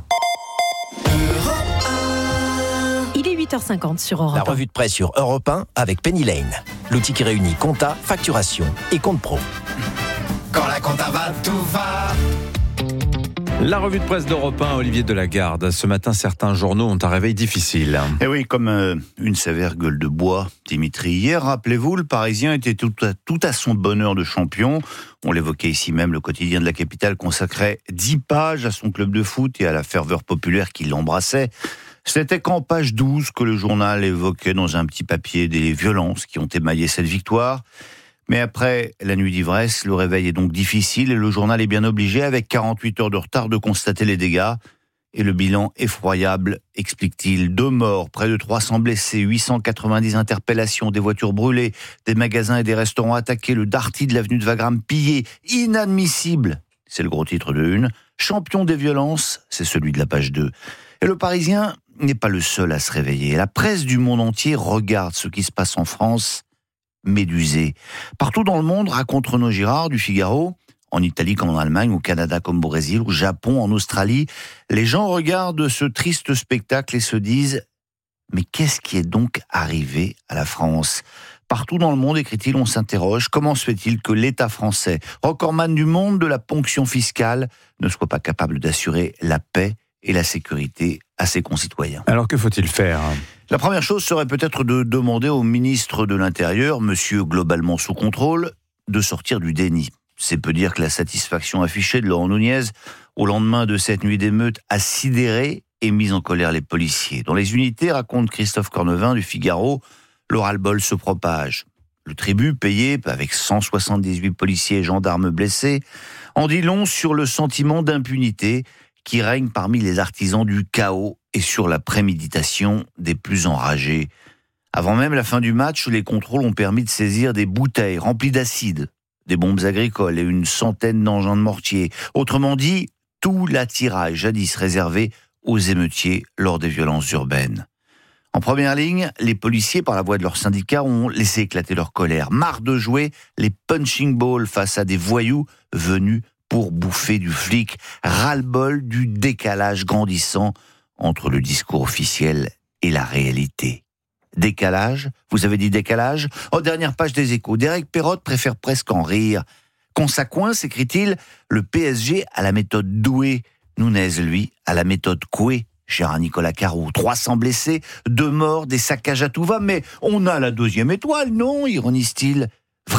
Il est huit heures cinquante sur Europe un. La revue de presse sur Europe un avec Penny Lane, l'outil qui réunit compta, facturation et compte pro. Quand la compta va, tout va. La revue de presse d'Europe un, Olivier Delagarde. Ce matin, certains journaux ont un réveil difficile. Eh oui, comme euh, une sévère gueule de bois, Dimitri. Hier, rappelez-vous, le Parisien était tout à, tout à son bonheur de champion. On l'évoquait ici même, le quotidien de la capitale consacrait dix pages à son club de foot et à la ferveur populaire qui l'embrassait. C'était qu'en page douze que le journal évoquait dans un petit papier des violences qui ont émaillé cette victoire. Mais après la nuit d'ivresse, le réveil est donc difficile et le journal est bien obligé, avec quarante-huit heures de retard, de constater les dégâts. Et le bilan effroyable, explique-t-il. Deux morts, près de trois cents blessés, huit cent quatre-vingt-dix interpellations, des voitures brûlées, des magasins et des restaurants attaqués, le Darty de l'avenue de Wagram pillé. Inadmissible, c'est le gros titre de une. Champion des violences, c'est celui de la page deux. Et le Parisien n'est pas le seul à se réveiller. La presse du monde entier regarde ce qui se passe en France, médusé. Partout dans le monde, raconte Renaud Girard du Figaro, en Italie comme en Allemagne, au Canada comme au Brésil, au Japon, en Australie, les gens regardent ce triste spectacle et se disent « Mais qu'est-ce qui est donc arrivé à la France ?» Partout dans le monde, écrit-il, on s'interroge, comment se fait-il que l'État français, recordman du monde de la ponction fiscale, ne soit pas capable d'assurer la paix et la sécurité à ses concitoyens. Alors que faut-il faire ? La première chose serait peut-être de demander au ministre de l'Intérieur, monsieur globalement sous contrôle, de sortir du déni. C'est peu dire que la satisfaction affichée de Laurent Nunez au lendemain de cette nuit d'émeute a sidéré et mis en colère les policiers. Dans les unités, raconte Christophe Cornevin du Figaro, le ras-le-bol se propage. Le tribut payé avec cent soixante-dix-huit policiers et gendarmes blessés en dit long sur le sentiment d'impunité qui règne parmi les artisans du chaos et sur la préméditation des plus enragés. Avant même la fin du match, les contrôles ont permis de saisir des bouteilles remplies d'acide, des bombes agricoles et une centaine d'engins de mortier. Autrement dit, tout l'attirail jadis réservé aux émeutiers lors des violences urbaines. En première ligne, les policiers, par la voix de leurs syndicats, ont laissé éclater leur colère. Marre de jouer les punching balls face à des voyous venus pour bouffer du flic. Ras-le-bol du décalage grandissant entre le discours officiel et la réalité. Décalage ? Vous avez dit décalage ? En dernière page des Échos, Derek Perrotte préfère presque en rire. Quand ça coince, écrit-il, le P S G à la méthode Doué. Nunez, lui, à la méthode Coué. Cher Nicolas Carrou, trois cents blessés, deux morts, des saccages à tout va, mais on a la deuxième étoile, non ? Ironise-t-il. Vraiment ?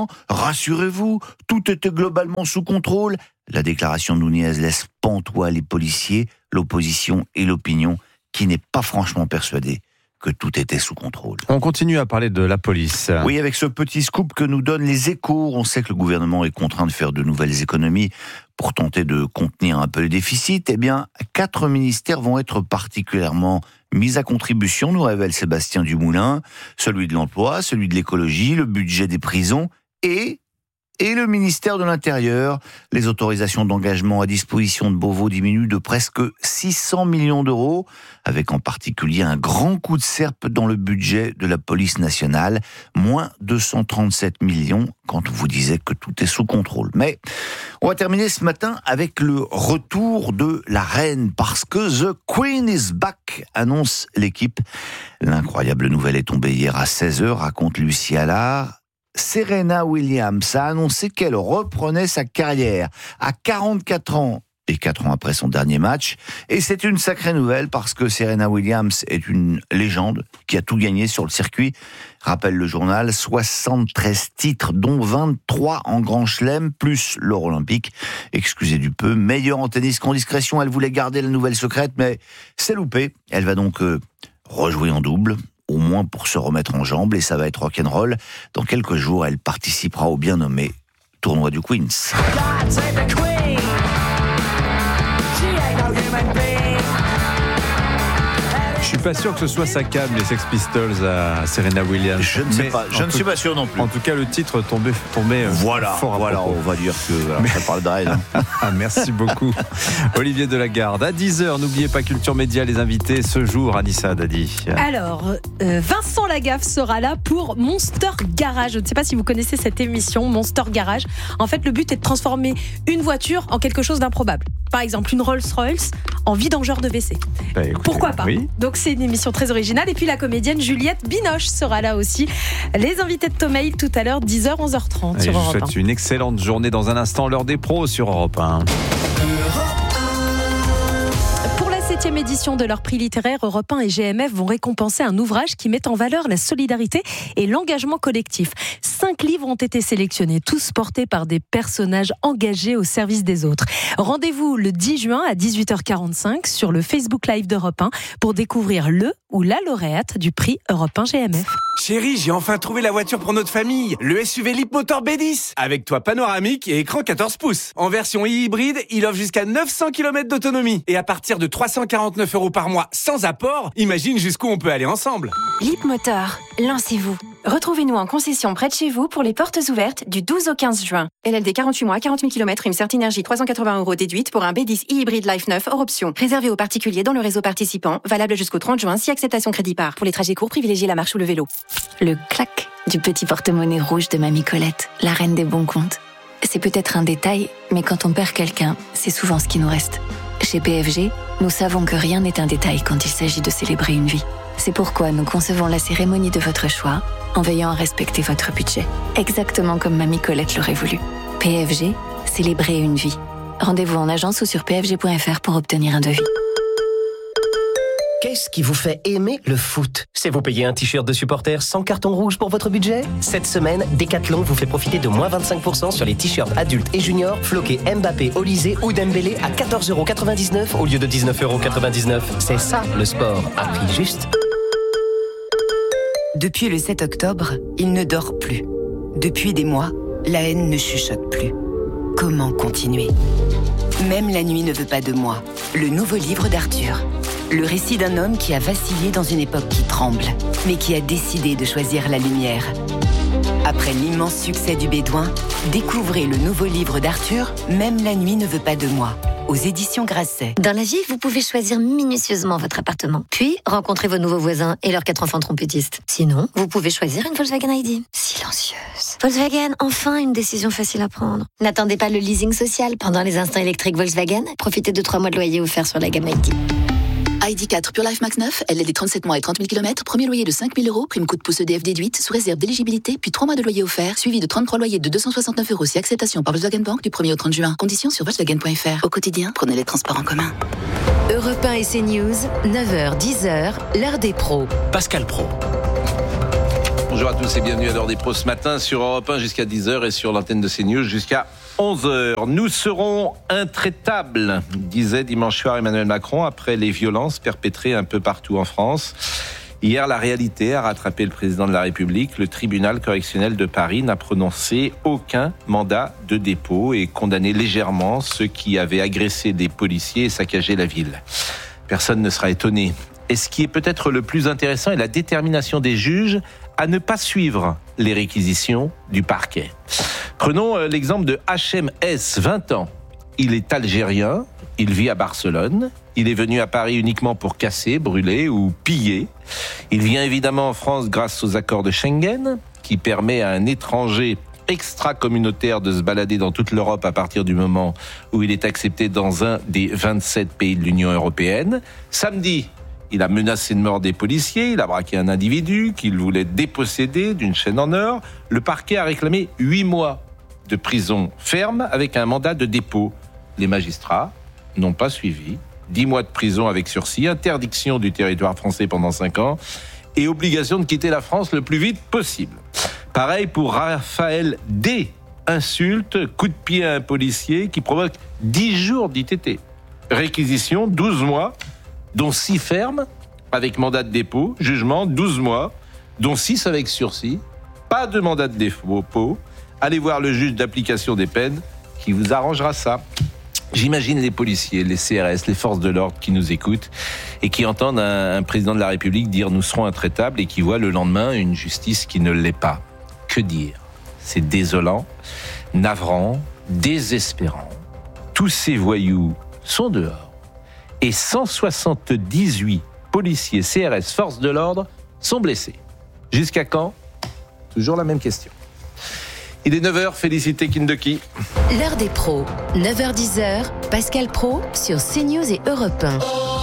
Rassurez-vous, tout était globalement sous contrôle. La déclaration de Nunez laisse pantois les policiers, l'opposition et l'opinion, qui n'est pas franchement persuadée que tout était sous contrôle. On continue à parler de la police. Oui, avec ce petit scoop que nous donnent les Échos, on sait que le gouvernement est contraint de faire de nouvelles économies pour tenter de contenir un peu le déficit. Eh bien, quatre ministères vont être particulièrement mis à contribution, nous révèle Sébastien Dumoulin, celui de l'emploi, celui de l'écologie, le budget des prisons et... Et le ministère de l'Intérieur, les autorisations d'engagement à disposition de Beauvau diminuent de presque six cents millions d'euros, avec en particulier un grand coup de serpe dans le budget de la police nationale, moins deux cent trente-sept millions, quand on vous disait que tout est sous contrôle. Mais on va terminer ce matin avec le retour de la reine, parce que The Queen is back, annonce l'équipe. L'incroyable nouvelle est tombée hier à seize heures, raconte Lucie Allard. Serena Williams a annoncé qu'elle reprenait sa carrière à quarante-quatre ans et quatre ans après son dernier match. Et c'est une sacrée nouvelle parce que Serena Williams est une légende qui a tout gagné sur le circuit. Rappelle le journal, soixante-treize titres, dont vingt-trois en Grand Chelem, plus l'or olympique. Excusez du peu, meilleure en tennis qu'en discrétion. Elle voulait garder la nouvelle secrète, mais c'est loupé. Elle va donc euh, rejouer en double, au moins pour se remettre en jambes, et ça va être rock'n'roll. Dans quelques jours, elle participera au bien nommé tournoi du Queens. Je suis pas sûr que ce soit sa cam, les Sex Pistols à Serena Williams. Je ne sais mais pas, je ne tout, suis pas sûr non plus. En tout cas, le titre tombait, tombait voilà, fort à voilà, propos. on va dire que alors, mais... ça parle d'Aide. Hein. Merci beaucoup, Olivier Delagarde. À dix heures, n'oubliez pas Culture Média, les invités ce jour, Anissa Dadi. Alors, euh, Vincent Lagaffe sera là pour Monster Garage. Je ne sais pas si vous connaissez cette émission, Monster Garage. En fait, le but est de transformer une voiture en quelque chose d'improbable. Par exemple, une Rolls-Royce en vidangeur de W C. Bah, écoutez, pourquoi pas oui. Donc, c'est une émission très originale. Et puis, la comédienne Juliette Binoche sera là aussi. Les invités de Tomail tout à l'heure, dix heures, onze heures trente sur je vous Europe souhaite un. une excellente journée. Dans un instant, l'heure des pros sur Europe un. Pour la septième édition de leur prix littéraire, Europe un et G M F vont récompenser un ouvrage qui met en valeur la solidarité et l'engagement collectif. Cinq livres ont été sélectionnés, tous portés par des personnages engagés au service des autres. Rendez-vous le dix juin à dix-huit heures quarante-cinq sur le Facebook Live d'Europe un pour découvrir le ou la lauréate du prix Europe un G M F. Chérie, j'ai enfin trouvé la voiture pour notre famille. Le S U V Leapmotor B dix. Avec toit panoramique et écran quatorze pouces. En version hybride, il offre jusqu'à neuf cents kilomètres d'autonomie. Et à partir de trois cent quarante-neuf euros par mois sans apport, imagine jusqu'où on peut aller ensemble. Leapmotor, lancez-vous. Retrouvez-nous en concession près de chez vous pour les portes ouvertes du douze au quinze juin. L L D quarante-huit mois, quarante mille kilomètres, une Certi Énergie trois cent quatre-vingts euros déduite pour un B dix hybride Life neuf hors option. Réservé aux particuliers dans le réseau participant, valable jusqu'au trente juin si acceptation crédit par. Pour les trajets courts, privilégiez la marche ou le vélo. Le clac du petit porte-monnaie rouge de Mamie Colette, la reine des bons comptes. C'est peut-être un détail, mais quand on perd quelqu'un, c'est souvent ce qui nous reste. Chez P F G, nous savons que rien n'est un détail quand il s'agit de célébrer une vie. C'est pourquoi nous concevons la cérémonie de votre choix en veillant à respecter votre budget. Exactement comme Mamie Colette l'aurait voulu. P F G, célébrer une vie. Rendez-vous en agence ou sur p f g point f r pour obtenir un devis. Qu'est-ce qui vous fait aimer le foot? C'est vous payer un t-shirt de supporter sans carton rouge pour votre budget? Cette semaine, Decathlon vous fait profiter de moins vingt-cinq pour cent sur les t-shirts adultes et juniors floqués Mbappé, Olysée ou Dembélé à quatorze euros quatre-vingt-dix-neuf au lieu de dix-neuf euros quatre-vingt-dix-neuf. C'est ça le sport, à prix juste. Depuis le sept octobre, il ne dort plus. Depuis des mois, la haine ne chuchote plus. Comment continuer? Même la nuit ne veut pas de moi. Le nouveau livre d'Arthur. Le récit d'un homme qui a vacillé dans une époque qui tremble, mais qui a décidé de choisir la lumière. Après l'immense succès du Bédouin, découvrez le nouveau livre d'Arthur, Même la nuit ne veut pas de moi, aux éditions Grasset. Dans la vie, vous pouvez choisir minutieusement votre appartement, puis rencontrer vos nouveaux voisins et leurs quatre enfants trompettistes. Sinon, vous pouvez choisir une Volkswagen I D. Silencieuse. Volkswagen, enfin une décision facile à prendre. N'attendez pas le leasing social pendant les instants électriques Volkswagen. Profitez de trois mois de loyer offerts sur la gamme I D. I D quatre Pure Life Max neuf, L L D trente-sept mois et trente mille kilomètres, premier loyer de cinq mille euros, prime coup de pouce E D F déduite, sous réserve d'éligibilité, puis trois mois de loyer offert, suivi de trente-trois loyers de deux cent soixante-neuf euros si acceptation par Volkswagen Bank du premier au trente juin. Conditions sur Volkswagen point F R. Au quotidien, prenez les transports en commun. Europe un et CNews, neuf heures dix, l'heure des pros. Pascal Pro. Bonjour à tous et bienvenue à l'heure des pros ce matin sur Europe un jusqu'à dix heures et sur l'antenne de CNews jusqu'à onze heures. Nous serons intraitables, disait dimanche soir Emmanuel Macron après les violences perpétrées un peu partout en France. Hier, la réalité a rattrapé le président de la République. Le tribunal correctionnel de Paris n'a prononcé aucun mandat de dépôt et condamné légèrement ceux qui avaient agressé des policiers et saccagé la ville. Personne ne sera étonné. Et ce qui est peut-être le plus intéressant est la détermination des juges à ne pas suivre les réquisitions du parquet. Prenons l'exemple de H M S, vingt ans. Il est algérien, il vit à Barcelone, il est venu à Paris uniquement pour casser, brûler ou piller. Il vient évidemment en France grâce aux accords de Schengen, qui permet à un étranger extra-communautaire de se balader dans toute l'Europe à partir du moment où il est accepté dans un des vingt-sept pays de l'Union européenne. Samedi, il a menacé de mort des policiers, il a braqué un individu qu'il voulait déposséder d'une chaîne en or. Le parquet a réclamé huit mois de prison ferme avec un mandat de dépôt. Les magistrats n'ont pas suivi. dix mois de prison avec sursis, interdiction du territoire français pendant cinq ans et obligation de quitter la France le plus vite possible. Pareil pour Raphaël D. Insulte, coup de pied à un policier qui provoque dix jours d'I T T. Réquisition, douze mois, dont six fermes avec mandat de dépôt. Jugement, douze mois, dont six avec sursis. Pas de mandat de dépôt. Allez voir le juge d'application des peines qui vous arrangera ça. J'imagine les policiers, les C R S, les forces de l'ordre qui nous écoutent et qui entendent un, un président de la République dire « nous serons intraitables » et qui voient le lendemain une justice qui ne l'est pas. Que dire? C'est désolant, navrant, désespérant. Tous ces voyous sont dehors et cent soixante-dix-huit policiers, C R S, forces de l'ordre sont blessés. Jusqu'à quand? Toujours la même question. Il est neuf heures, félicité Kindoki. L'heure des pros, neuf heures dix, Pascal Pro sur CNews et Europe un.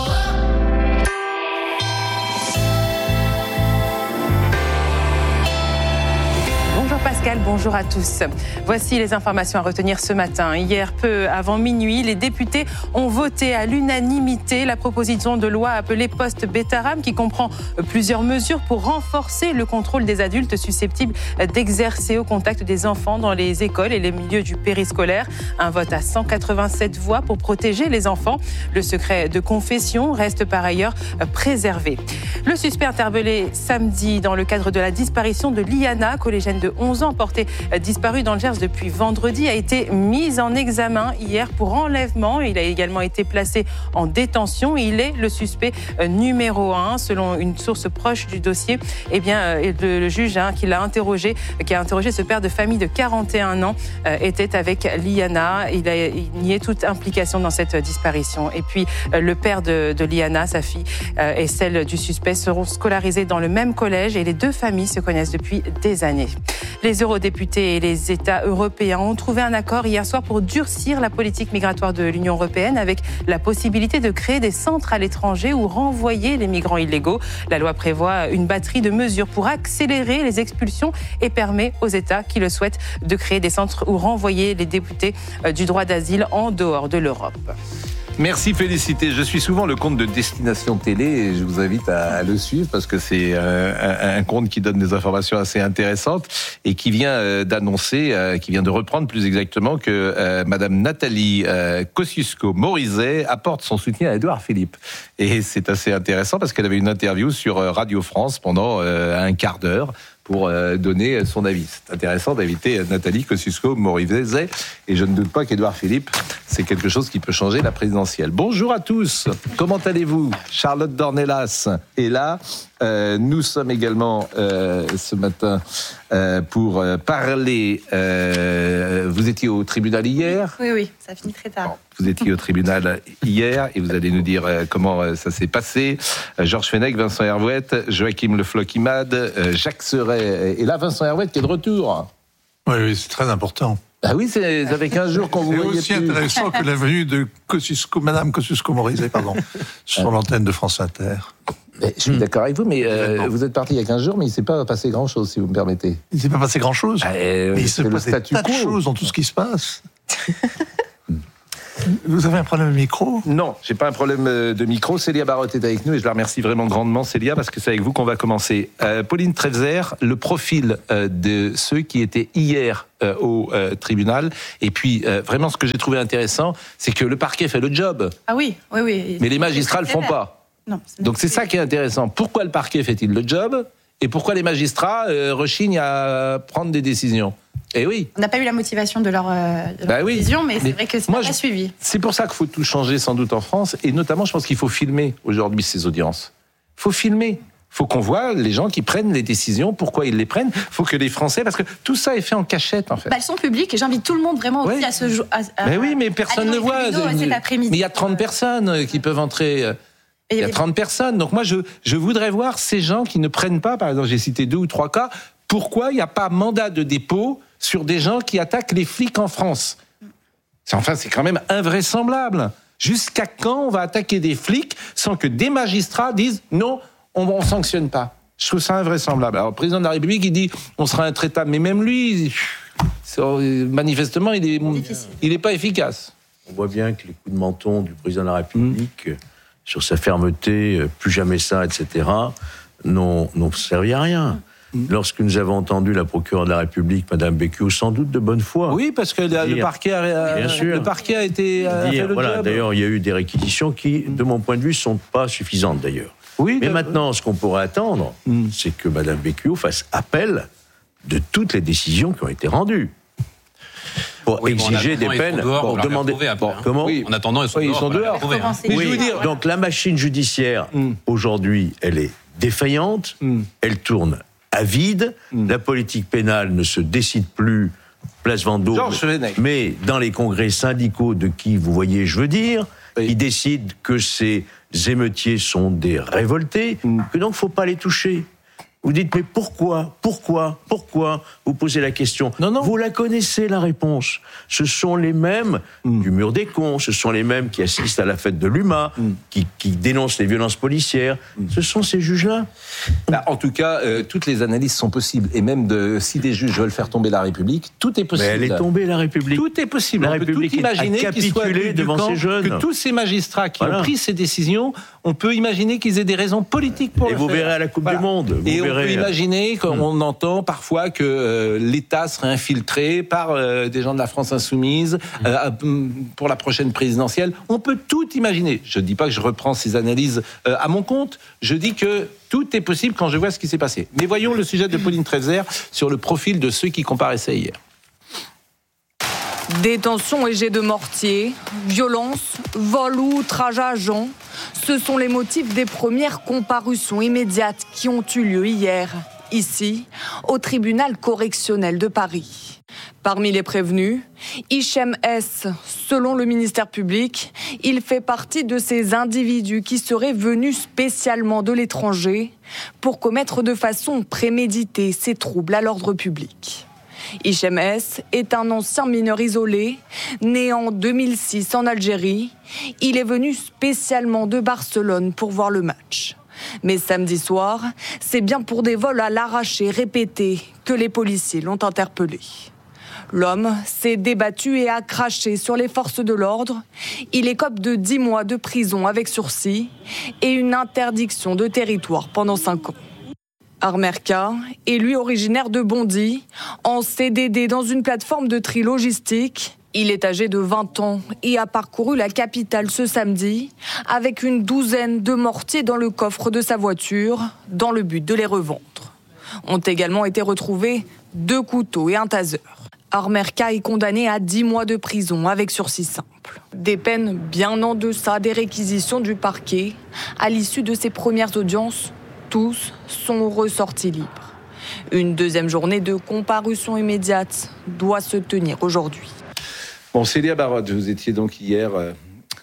Bonjour Pascal, bonjour à tous. Voici les informations à retenir ce matin. Hier, peu avant minuit, les députés ont voté à l'unanimité la proposition de loi appelée Post-Betaram qui comprend plusieurs mesures pour renforcer le contrôle des adultes susceptibles d'exercer au contact des enfants dans les écoles et les milieux du périscolaire. Un vote à cent quatre-vingt-sept voix pour protéger les enfants. Le secret de confession reste par ailleurs préservé. Le suspect interpellé samedi dans le cadre de la disparition de Liana, collégienne de onze ans, portée disparue dans le Gers depuis vendredi, a été mis en examen hier pour enlèvement. Il a également été placé en détention. Il est le suspect numéro un, selon une source proche du dossier. Eh bien, le, le juge hein, qui l'a interrogé, qui a interrogé ce père de famille de quarante et un ans, euh, était avec Liana. Il, a, il niait toute implication dans cette disparition. Et puis, euh, le père de, de Liana, sa fille, euh, et celle du suspect seront scolarisés dans le même collège et les deux familles se connaissent depuis des années. Les eurodéputés et les États européens ont trouvé un accord hier soir pour durcir la politique migratoire de l'Union européenne avec la possibilité de créer des centres à l'étranger ou renvoyer les migrants illégaux. La loi prévoit une batterie de mesures pour accélérer les expulsions et permet aux États qui le souhaitent de créer des centres ou renvoyer les députés du droit d'asile en dehors de l'Europe. Merci Félicité. Je suis souvent le compte de Destination Télé et je vous invite à, à le suivre parce que c'est euh, un, un compte qui donne des informations assez intéressantes et qui vient euh, d'annoncer, euh, qui vient de reprendre plus exactement que euh, Madame Nathalie euh, Kosciusko-Morizet apporte son soutien à Édouard Philippe. Et c'est assez intéressant parce qu'elle avait une interview sur Radio France pendant euh, un quart d'heure pour euh, donner son avis. C'est intéressant d'inviter Nathalie Kosciusko-Morizet et je ne doute pas qu'Édouard Philippe, c'est quelque chose qui peut changer la présidentielle. Bonjour à tous, comment allez-vous? Charlotte Dornelas est là. Euh, nous sommes également euh, ce matin euh, pour euh, parler. Euh, vous étiez au tribunal hier? Oui, oui, ça finit très tard. Vous étiez au tribunal hier et vous allez nous dire euh, comment euh, ça s'est passé. Euh, Georges Fenech, Vincent Hervouette, Joachim Le Floch-Imad, euh, Jacques Serret. Et là, Vincent Hervouette qui est de retour. Oui, oui, c'est très important. Ah oui, c'est avec quinze jours qu'on vous voyait plus. C'est aussi intéressant que la venue de Kosciusko, Madame Kosciusko-Morizet, pardon, sur l'antenne de France Inter. Mais je suis d'accord avec vous, mais euh, vous êtes parti il y a quinze jours, mais il ne s'est pas passé grand-chose, si vous me permettez. Il ne s'est pas passé grand-chose. Ah, euh, mais il se passe des tas de choses dans tout ce qui se passe. Vous avez un problème de micro? Non, j'ai pas un problème de micro. Célia Barotte est avec nous et je la remercie vraiment grandement, Célia, parce que c'est avec vous qu'on va commencer. Euh, Pauline Trefzer, le profil euh, de ceux qui étaient hier euh, au euh, tribunal. Et puis, euh, vraiment, ce que j'ai trouvé intéressant, c'est que le parquet fait le job. Ah oui, oui, oui. Mais les magistrats le font pas. Non. Donc c'est ça qui est intéressant. Pourquoi le parquet fait-il le job? Et pourquoi les magistrats euh, rechignent à prendre des décisions? Eh oui. On n'a pas eu la motivation de leur, euh, de leur bah oui. décision, mais, mais c'est vrai que c'est moi, pas je, suivi. C'est pour ça qu'il faut tout changer sans doute en France, et notamment je pense qu'il faut filmer aujourd'hui ces audiences. Il faut filmer. Il faut qu'on voit les gens qui prennent les décisions, pourquoi ils les prennent. Il faut que les Français, parce que tout ça est fait en cachette en fait. Bah, elles sont publiques et j'invite tout le monde vraiment oui. aussi à ce jour. Mais oui, mais personne ne voit. Mais il y a trente personnes qui peuvent entrer. Il y a trente personnes. Donc moi, je, je voudrais voir ces gens qui ne prennent pas, par exemple, j'ai cité deux ou trois cas, pourquoi il n'y a pas mandat de dépôt sur des gens qui attaquent les flics en France? C'est, enfin, c'est quand même invraisemblable. Jusqu'à quand on va attaquer des flics sans que des magistrats disent non, on ne sanctionne pas? Je trouve ça invraisemblable. Alors, le président de la République, il dit on sera intraitable, mais même lui, manifestement, il n'est il est pas efficace. On voit bien que les coups de menton du président de la République, mmh. sur sa fermeté, plus jamais ça, et cetera, n'ont, n'ont servi à rien. Mmh. Lorsque nous avons entendu la procureure de la République, Madame Becchio, sans doute de bonne foi. Oui, parce que dire, le, parquet a, bien sûr, le parquet a été a dire, fait le voilà, job. D'ailleurs, il y a eu des réquisitions qui, de mon point de vue, ne sont pas suffisantes d'ailleurs. Oui, mais maintenant, ce qu'on pourrait attendre, mmh. c'est que Madame Becchio fasse appel de toutes les décisions qui ont été rendues. Pour oui, exiger bon, des peines, pour demander. Après, bon, hein. comment oui. En attendant, ils sont oui, dehors. Ils sont dehors. Prouver, hein. Oui, je veux dire, donc la machine judiciaire, mm. aujourd'hui, elle est défaillante, mm. elle tourne à vide, mm. la politique pénale ne se décide plus, place Vendôme, mais dans les congrès syndicaux de qui, vous voyez, je veux dire, oui. ils décident que ces émeutiers sont des révoltés, mm. que donc il ne faut pas les toucher. Vous dites, mais pourquoi, pourquoi, pourquoi? Vous posez la question. Non, non. Vous la connaissez, la réponse. Ce sont les mêmes mm. du mur des cons, ce sont les mêmes qui assistent à la fête de l'U M A, mm. qui, qui dénoncent les violences policières. Mm. Ce sont ces juges-là. Bah, en tout cas, euh, toutes les analyses sont possibles. Et même de, si des juges veulent faire tomber la République, tout est possible. Mais elle est tombée, la République. Tout est possible. La on République peut tout imaginer a capitulé devant camp, ces jeunes. Que tous ces magistrats qui voilà. ont pris ces décisions, on peut imaginer qu'ils aient des raisons politiques pour Et le vous faire. verrez à la Coupe voilà. du Monde. Vous Et verrez. on peut imaginer qu'on mmh. entend parfois que euh, l'État serait infiltré par euh, des gens de la France insoumise mmh. euh, pour la prochaine présidentielle. On peut tout imaginer. Je ne dis pas que je reprends ces analyses euh, à mon compte. Je dis que tout est possible quand je vois ce qui s'est passé. Mais voyons le sujet de Pauline Trefzer sur le profil de ceux qui comparaissaient hier. Détention et jet de mortier, violence, vol ou outrage à agent, ce sont les motifs des premières comparutions immédiates qui ont eu lieu hier, ici, au tribunal correctionnel de Paris. Parmi les prévenus, Hichem S. Selon le ministère public, il fait partie de ces individus qui seraient venus spécialement de l'étranger pour commettre de façon préméditée ces troubles à l'ordre public. Hichem S. est un ancien mineur isolé, né en deux mille six en Algérie. Il est venu spécialement de Barcelone pour voir le match. Mais samedi soir, c'est bien pour des vols à l'arraché répétés que les policiers l'ont interpellé. L'homme s'est débattu et a craché sur les forces de l'ordre. Il écope de dix mois de prison avec sursis et une interdiction de territoire pendant cinq ans. Armerka est lui originaire de Bondy, en C D D dans une plateforme de tri logistique. Il est âgé de vingt ans et a parcouru la capitale ce samedi avec une douzaine de mortiers dans le coffre de sa voiture dans le but de les revendre. Ont également été retrouvés deux couteaux et un taser. Armerka est condamné à dix mois de prison avec sursis simple. Des peines bien en deçà des réquisitions du parquet. À l'issue de ses premières audiences, tous sont ressortis libres. Une deuxième journée de comparution immédiate doit se tenir aujourd'hui. Bon, Célia Barotte, vous étiez donc hier... Euh,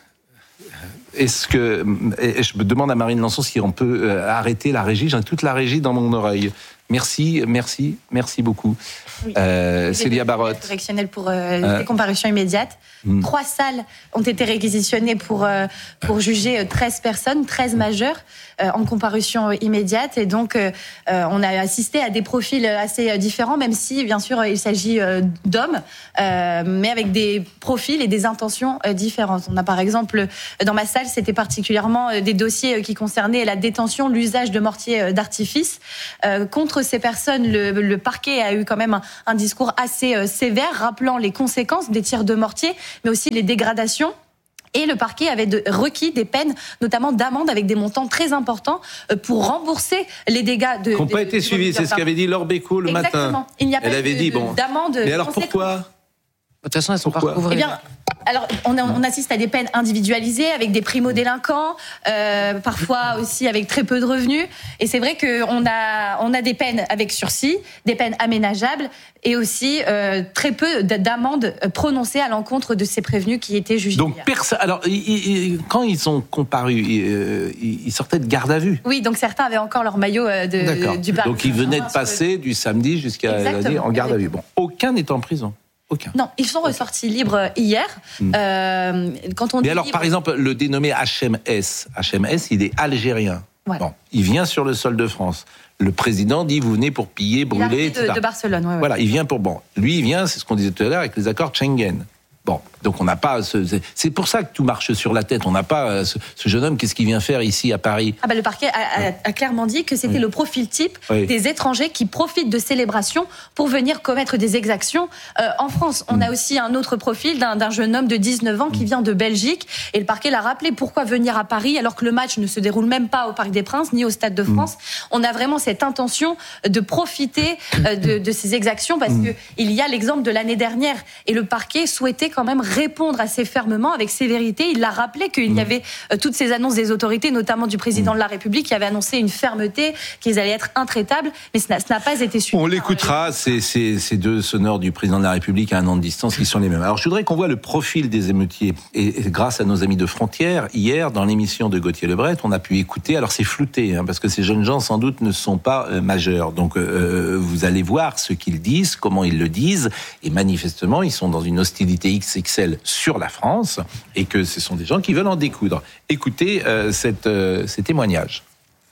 est-ce que... Et je me demande à Marine Lançon si on peut euh, arrêter la régie. J'ai toute la régie dans mon oreille. Merci, merci, merci beaucoup. Oui. Euh, Célia Barotte. Correctionnel pour euh, les comparutions immédiates. Mmh. Trois salles ont été réquisitionnées pour, euh, pour juger treize personnes, treize majeurs euh, en comparution immédiate. Et donc, euh, on a assisté à des profils assez différents, même si, bien sûr, il s'agit euh, d'hommes, euh, mais avec des profils et des intentions euh, différentes. On a, par exemple, dans ma salle, c'était particulièrement des dossiers qui concernaient la détention, l'usage de mortiers d'artifice. Euh, contre ces personnes, le, le parquet a eu quand même un, un discours assez euh, sévère, rappelant les conséquences des tirs de mortier, mais aussi les dégradations. Et le parquet avait de, requis des peines, notamment d'amende avec des montants très importants pour rembourser les dégâts de... Qui n'ont pas été suivis, c'est ce qu'avait dit Laure Bécaud le Exactement. matin. Il n'y a pas Elle avait de, dit, bon, d'amende. Mais alors pourquoi ? De toute façon, elles sont pas recouvrées. Eh bien, alors, on, a, on assiste à des peines individualisées avec des primo-délinquants, euh, parfois aussi avec très peu de revenus. Et c'est vrai qu'on a, on a des peines avec sursis, des peines aménageables et aussi euh, très peu d'amendes prononcées à l'encontre de ces prévenus qui étaient jugés. Donc, perso- alors, ils, ils, quand ils sont comparus, ils, ils sortaient de garde à vue. Oui, donc certains avaient encore leur maillot de, du parquet. Donc, ils venaient de passer du samedi jusqu'à lundi en garde à vue. Bon, aucun n'est en prison. Aucun. Non, ils sont ressortis libres hier. Mmh. Euh, quand on Mais dit alors, libre... par exemple, le dénommé H M S, H M S, il est algérien. Voilà. Bon, il vient sur le sol de France. Le président dit, vous venez pour piller, brûler, et cetera. De, de Barcelone, ouais, ouais. Voilà, il vient pour... Bon, lui, il vient, c'est ce qu'on disait tout à l'heure, avec les accords de Schengen. Bon, donc on n'a pas... Ce, c'est pour ça que tout marche sur la tête. On n'a pas ce, ce jeune homme, qu'est-ce qu'il vient faire ici à Paris ? Ah bah le parquet a, a, a clairement dit que c'était oui. le profil type oui. des étrangers qui profitent de célébrations pour venir commettre des exactions euh, en France. On mmh. a aussi un autre profil d'un, d'un jeune homme de dix-neuf ans qui vient de Belgique et le parquet l'a rappelé. Pourquoi venir à Paris alors que le match ne se déroule même pas au Parc des Princes ni au Stade de France ? mmh. On a vraiment cette intention de profiter euh, de, de ces exactions parce mmh. qu'il y a l'exemple de l'année dernière et le parquet souhaitait quand même répondre assez fermement, avec sévérité. Il l'a rappelé qu'il y avait euh, toutes ces annonces des autorités, notamment du président de la République, qui avait annoncé une fermeté, qu'ils allaient être intraitables, mais ça n'a, ça n'a pas été suivi. On l'écoutera, c'est, c'est, ces deux sonores du président de la République à un an de distance qui sont les mêmes. Alors je voudrais qu'on voit le profil des émeutiers. Et, et grâce à nos amis de Frontières, hier, dans l'émission de Gauthier Lebret, on a pu écouter, alors c'est flouté, hein, parce que ces jeunes gens, sans doute, ne sont pas euh, majeurs. Donc euh, vous allez voir ce qu'ils disent, comment ils le disent, et manifestement, ils sont dans une hostilité X X L sur la France et que ce sont des gens qui veulent en découdre. Écoutez euh, cette, euh, ces témoignages.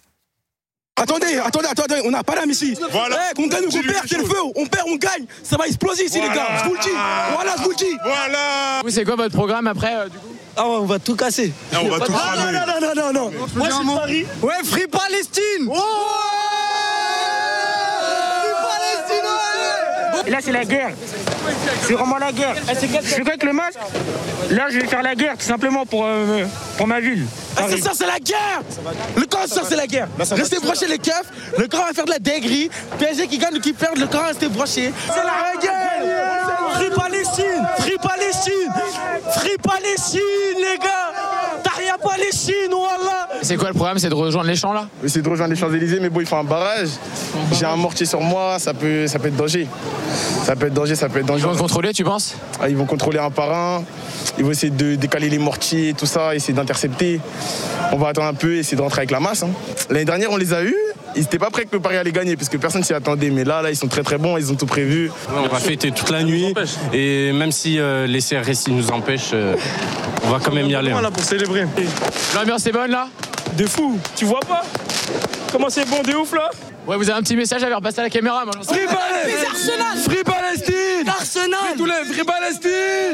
Attendez, attendez, attendez, on n'a pas d'âme ici. Voilà. Hey, qu'on gagne ou qu'on perd, c'est le feu. On perd, on gagne. Ça va exploser ici, voilà. Les gars. Je vous le dis. Voilà, je vous le dis. Voilà. Vous, c'est quoi votre programme après, euh, du coup ? Ah ouais, on va tout casser. Ah, on va ah, tout cramer. Non, non, non, non, non. Moi, je suis de Paris. Ouais, Free Palestine. Ouais. Et là, c'est la guerre. C'est vraiment la guerre. Je suis avec le masque. Là, je vais faire la guerre, tout simplement, pour, euh, pour ma ville. Ah, c'est ça, c'est la guerre. Le camp, ça, c'est la guerre. Restez brochés, les keufs. Le camp va faire de la dinguerie. P S G qui gagne ou qui perd, le camp va rester broché. C'est la guerre. Free Palestine. Free Palestine. Free Palestine, les gars. Tahria Palestine, voilà. C'est quoi le problème ? C'est de rejoindre les champs, là ? C'est de rejoindre les Champs-Élysées, mais bon, il faut un barrage. J'ai un mortier sur moi, ça peut, ça peut être danger. Ça peut être danger, ça peut être dangereux. Ils vont contrôler, tu penses ? Ah, ils vont contrôler un par un. Ils vont essayer de décaler les mortiers, tout ça, essayer d'intercepter. On va attendre un peu, essayer de rentrer avec la masse. Hein. L'année dernière, on les a eus. Ils n'étaient pas prêts que le Paris allait gagner, parce que personne s'y attendait. Mais là, là, ils sont très très bons, ils ont tout prévu. On va fêter toute la nuit. Et même si euh, les C R S I nous empêchent, euh, on va quand même y aller. Hein. Là pour célébrer. L'ambiance est bonne, là ? De fou, tu vois pas ? Comment c'est bon de ouf, là ? Ouais, vous avez un petit message à faire passer à la caméra, moi. Free Palestine. Arsenal. Free Palestine. Arsenal. Free tous les Free Palestine.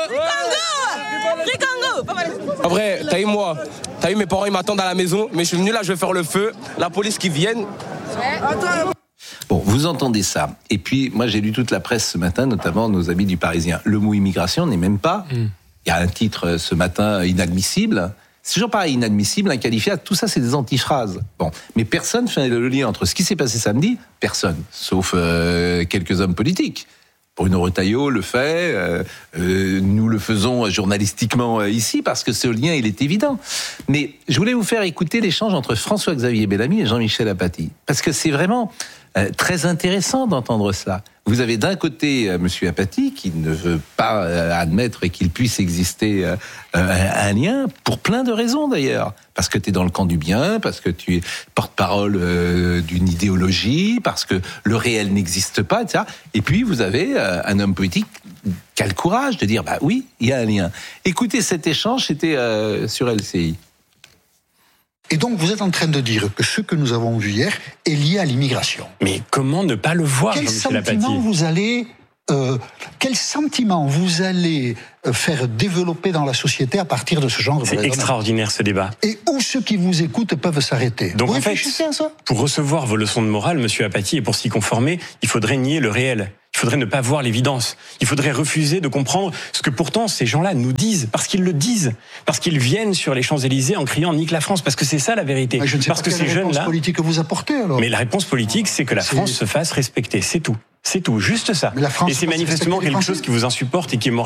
Free Congo. En vrai, t'as eu moi, t'as eu mes parents, ils m'attendent à la maison, mais je suis venu là, je vais faire le feu. La police qui vienne. Bon, vous entendez ça. Et puis, moi, j'ai lu toute la presse ce matin, notamment nos amis du Parisien. Le mot immigration n'est même pas. Il mm. y a un titre ce matin inadmissible. C'est toujours pareil, inadmissible, inqualifiable. Tout ça, c'est des antiphrases. Bon, mais personne fait le lien entre ce qui s'est passé samedi, personne, sauf euh, quelques hommes politiques. Bruno Retailleau le fait, euh, euh, nous le faisons journalistiquement euh, ici parce que ce lien, il est évident. Mais je voulais vous faire écouter l'échange entre François-Xavier Bellamy et Jean-Michel Apathy. Parce que c'est vraiment euh, très intéressant d'entendre cela. Vous avez d'un côté euh, Monsieur Apathy qui ne veut pas euh, admettre qu'il puisse exister euh, euh, un lien, pour plein de raisons d'ailleurs. Parce que tu es dans le camp du bien, parce que tu es porte-parole euh, d'une idéologie, parce que le réel n'existe pas, et cetera. Et puis vous avez euh, un homme politique qui a le courage de dire bah oui, il y a un lien. Écoutez cet échange, c'était euh, sur L C I. Et donc, vous êtes en train de dire que ce que nous avons vu hier est lié à l'immigration. Mais comment ne pas le voir, Quel Jean-Michel Apathy ? sentiment vous allez, euh, quel sentiment vous allez faire développer dans la société à partir de ce genre de C'est raisonnement. extraordinaire, ce débat. Et où ceux qui vous écoutent peuvent s'arrêter. Donc vous en fait, réfléchissez à ça ? pour recevoir vos leçons de morale, Monsieur Apathy, et pour s'y conformer, il faudrait nier le réel. Il faudrait ne pas voir l'évidence. Il faudrait refuser de comprendre ce que pourtant ces gens-là nous disent, parce qu'ils le disent, parce qu'ils viennent sur les Champs-Élysées en criant « Nique la France », parce que c'est ça la vérité. Je ne sais parce pas que quelle ces réponse jeunes-là. politique que vous apportez alors. Mais la réponse politique, c'est que la C'est- France se fasse respecter. C'est tout. C'est tout. Juste ça. Mais la France Et se c'est fasse manifestement respecter les quelque chose Français. qui vous insupporte et qui est moral.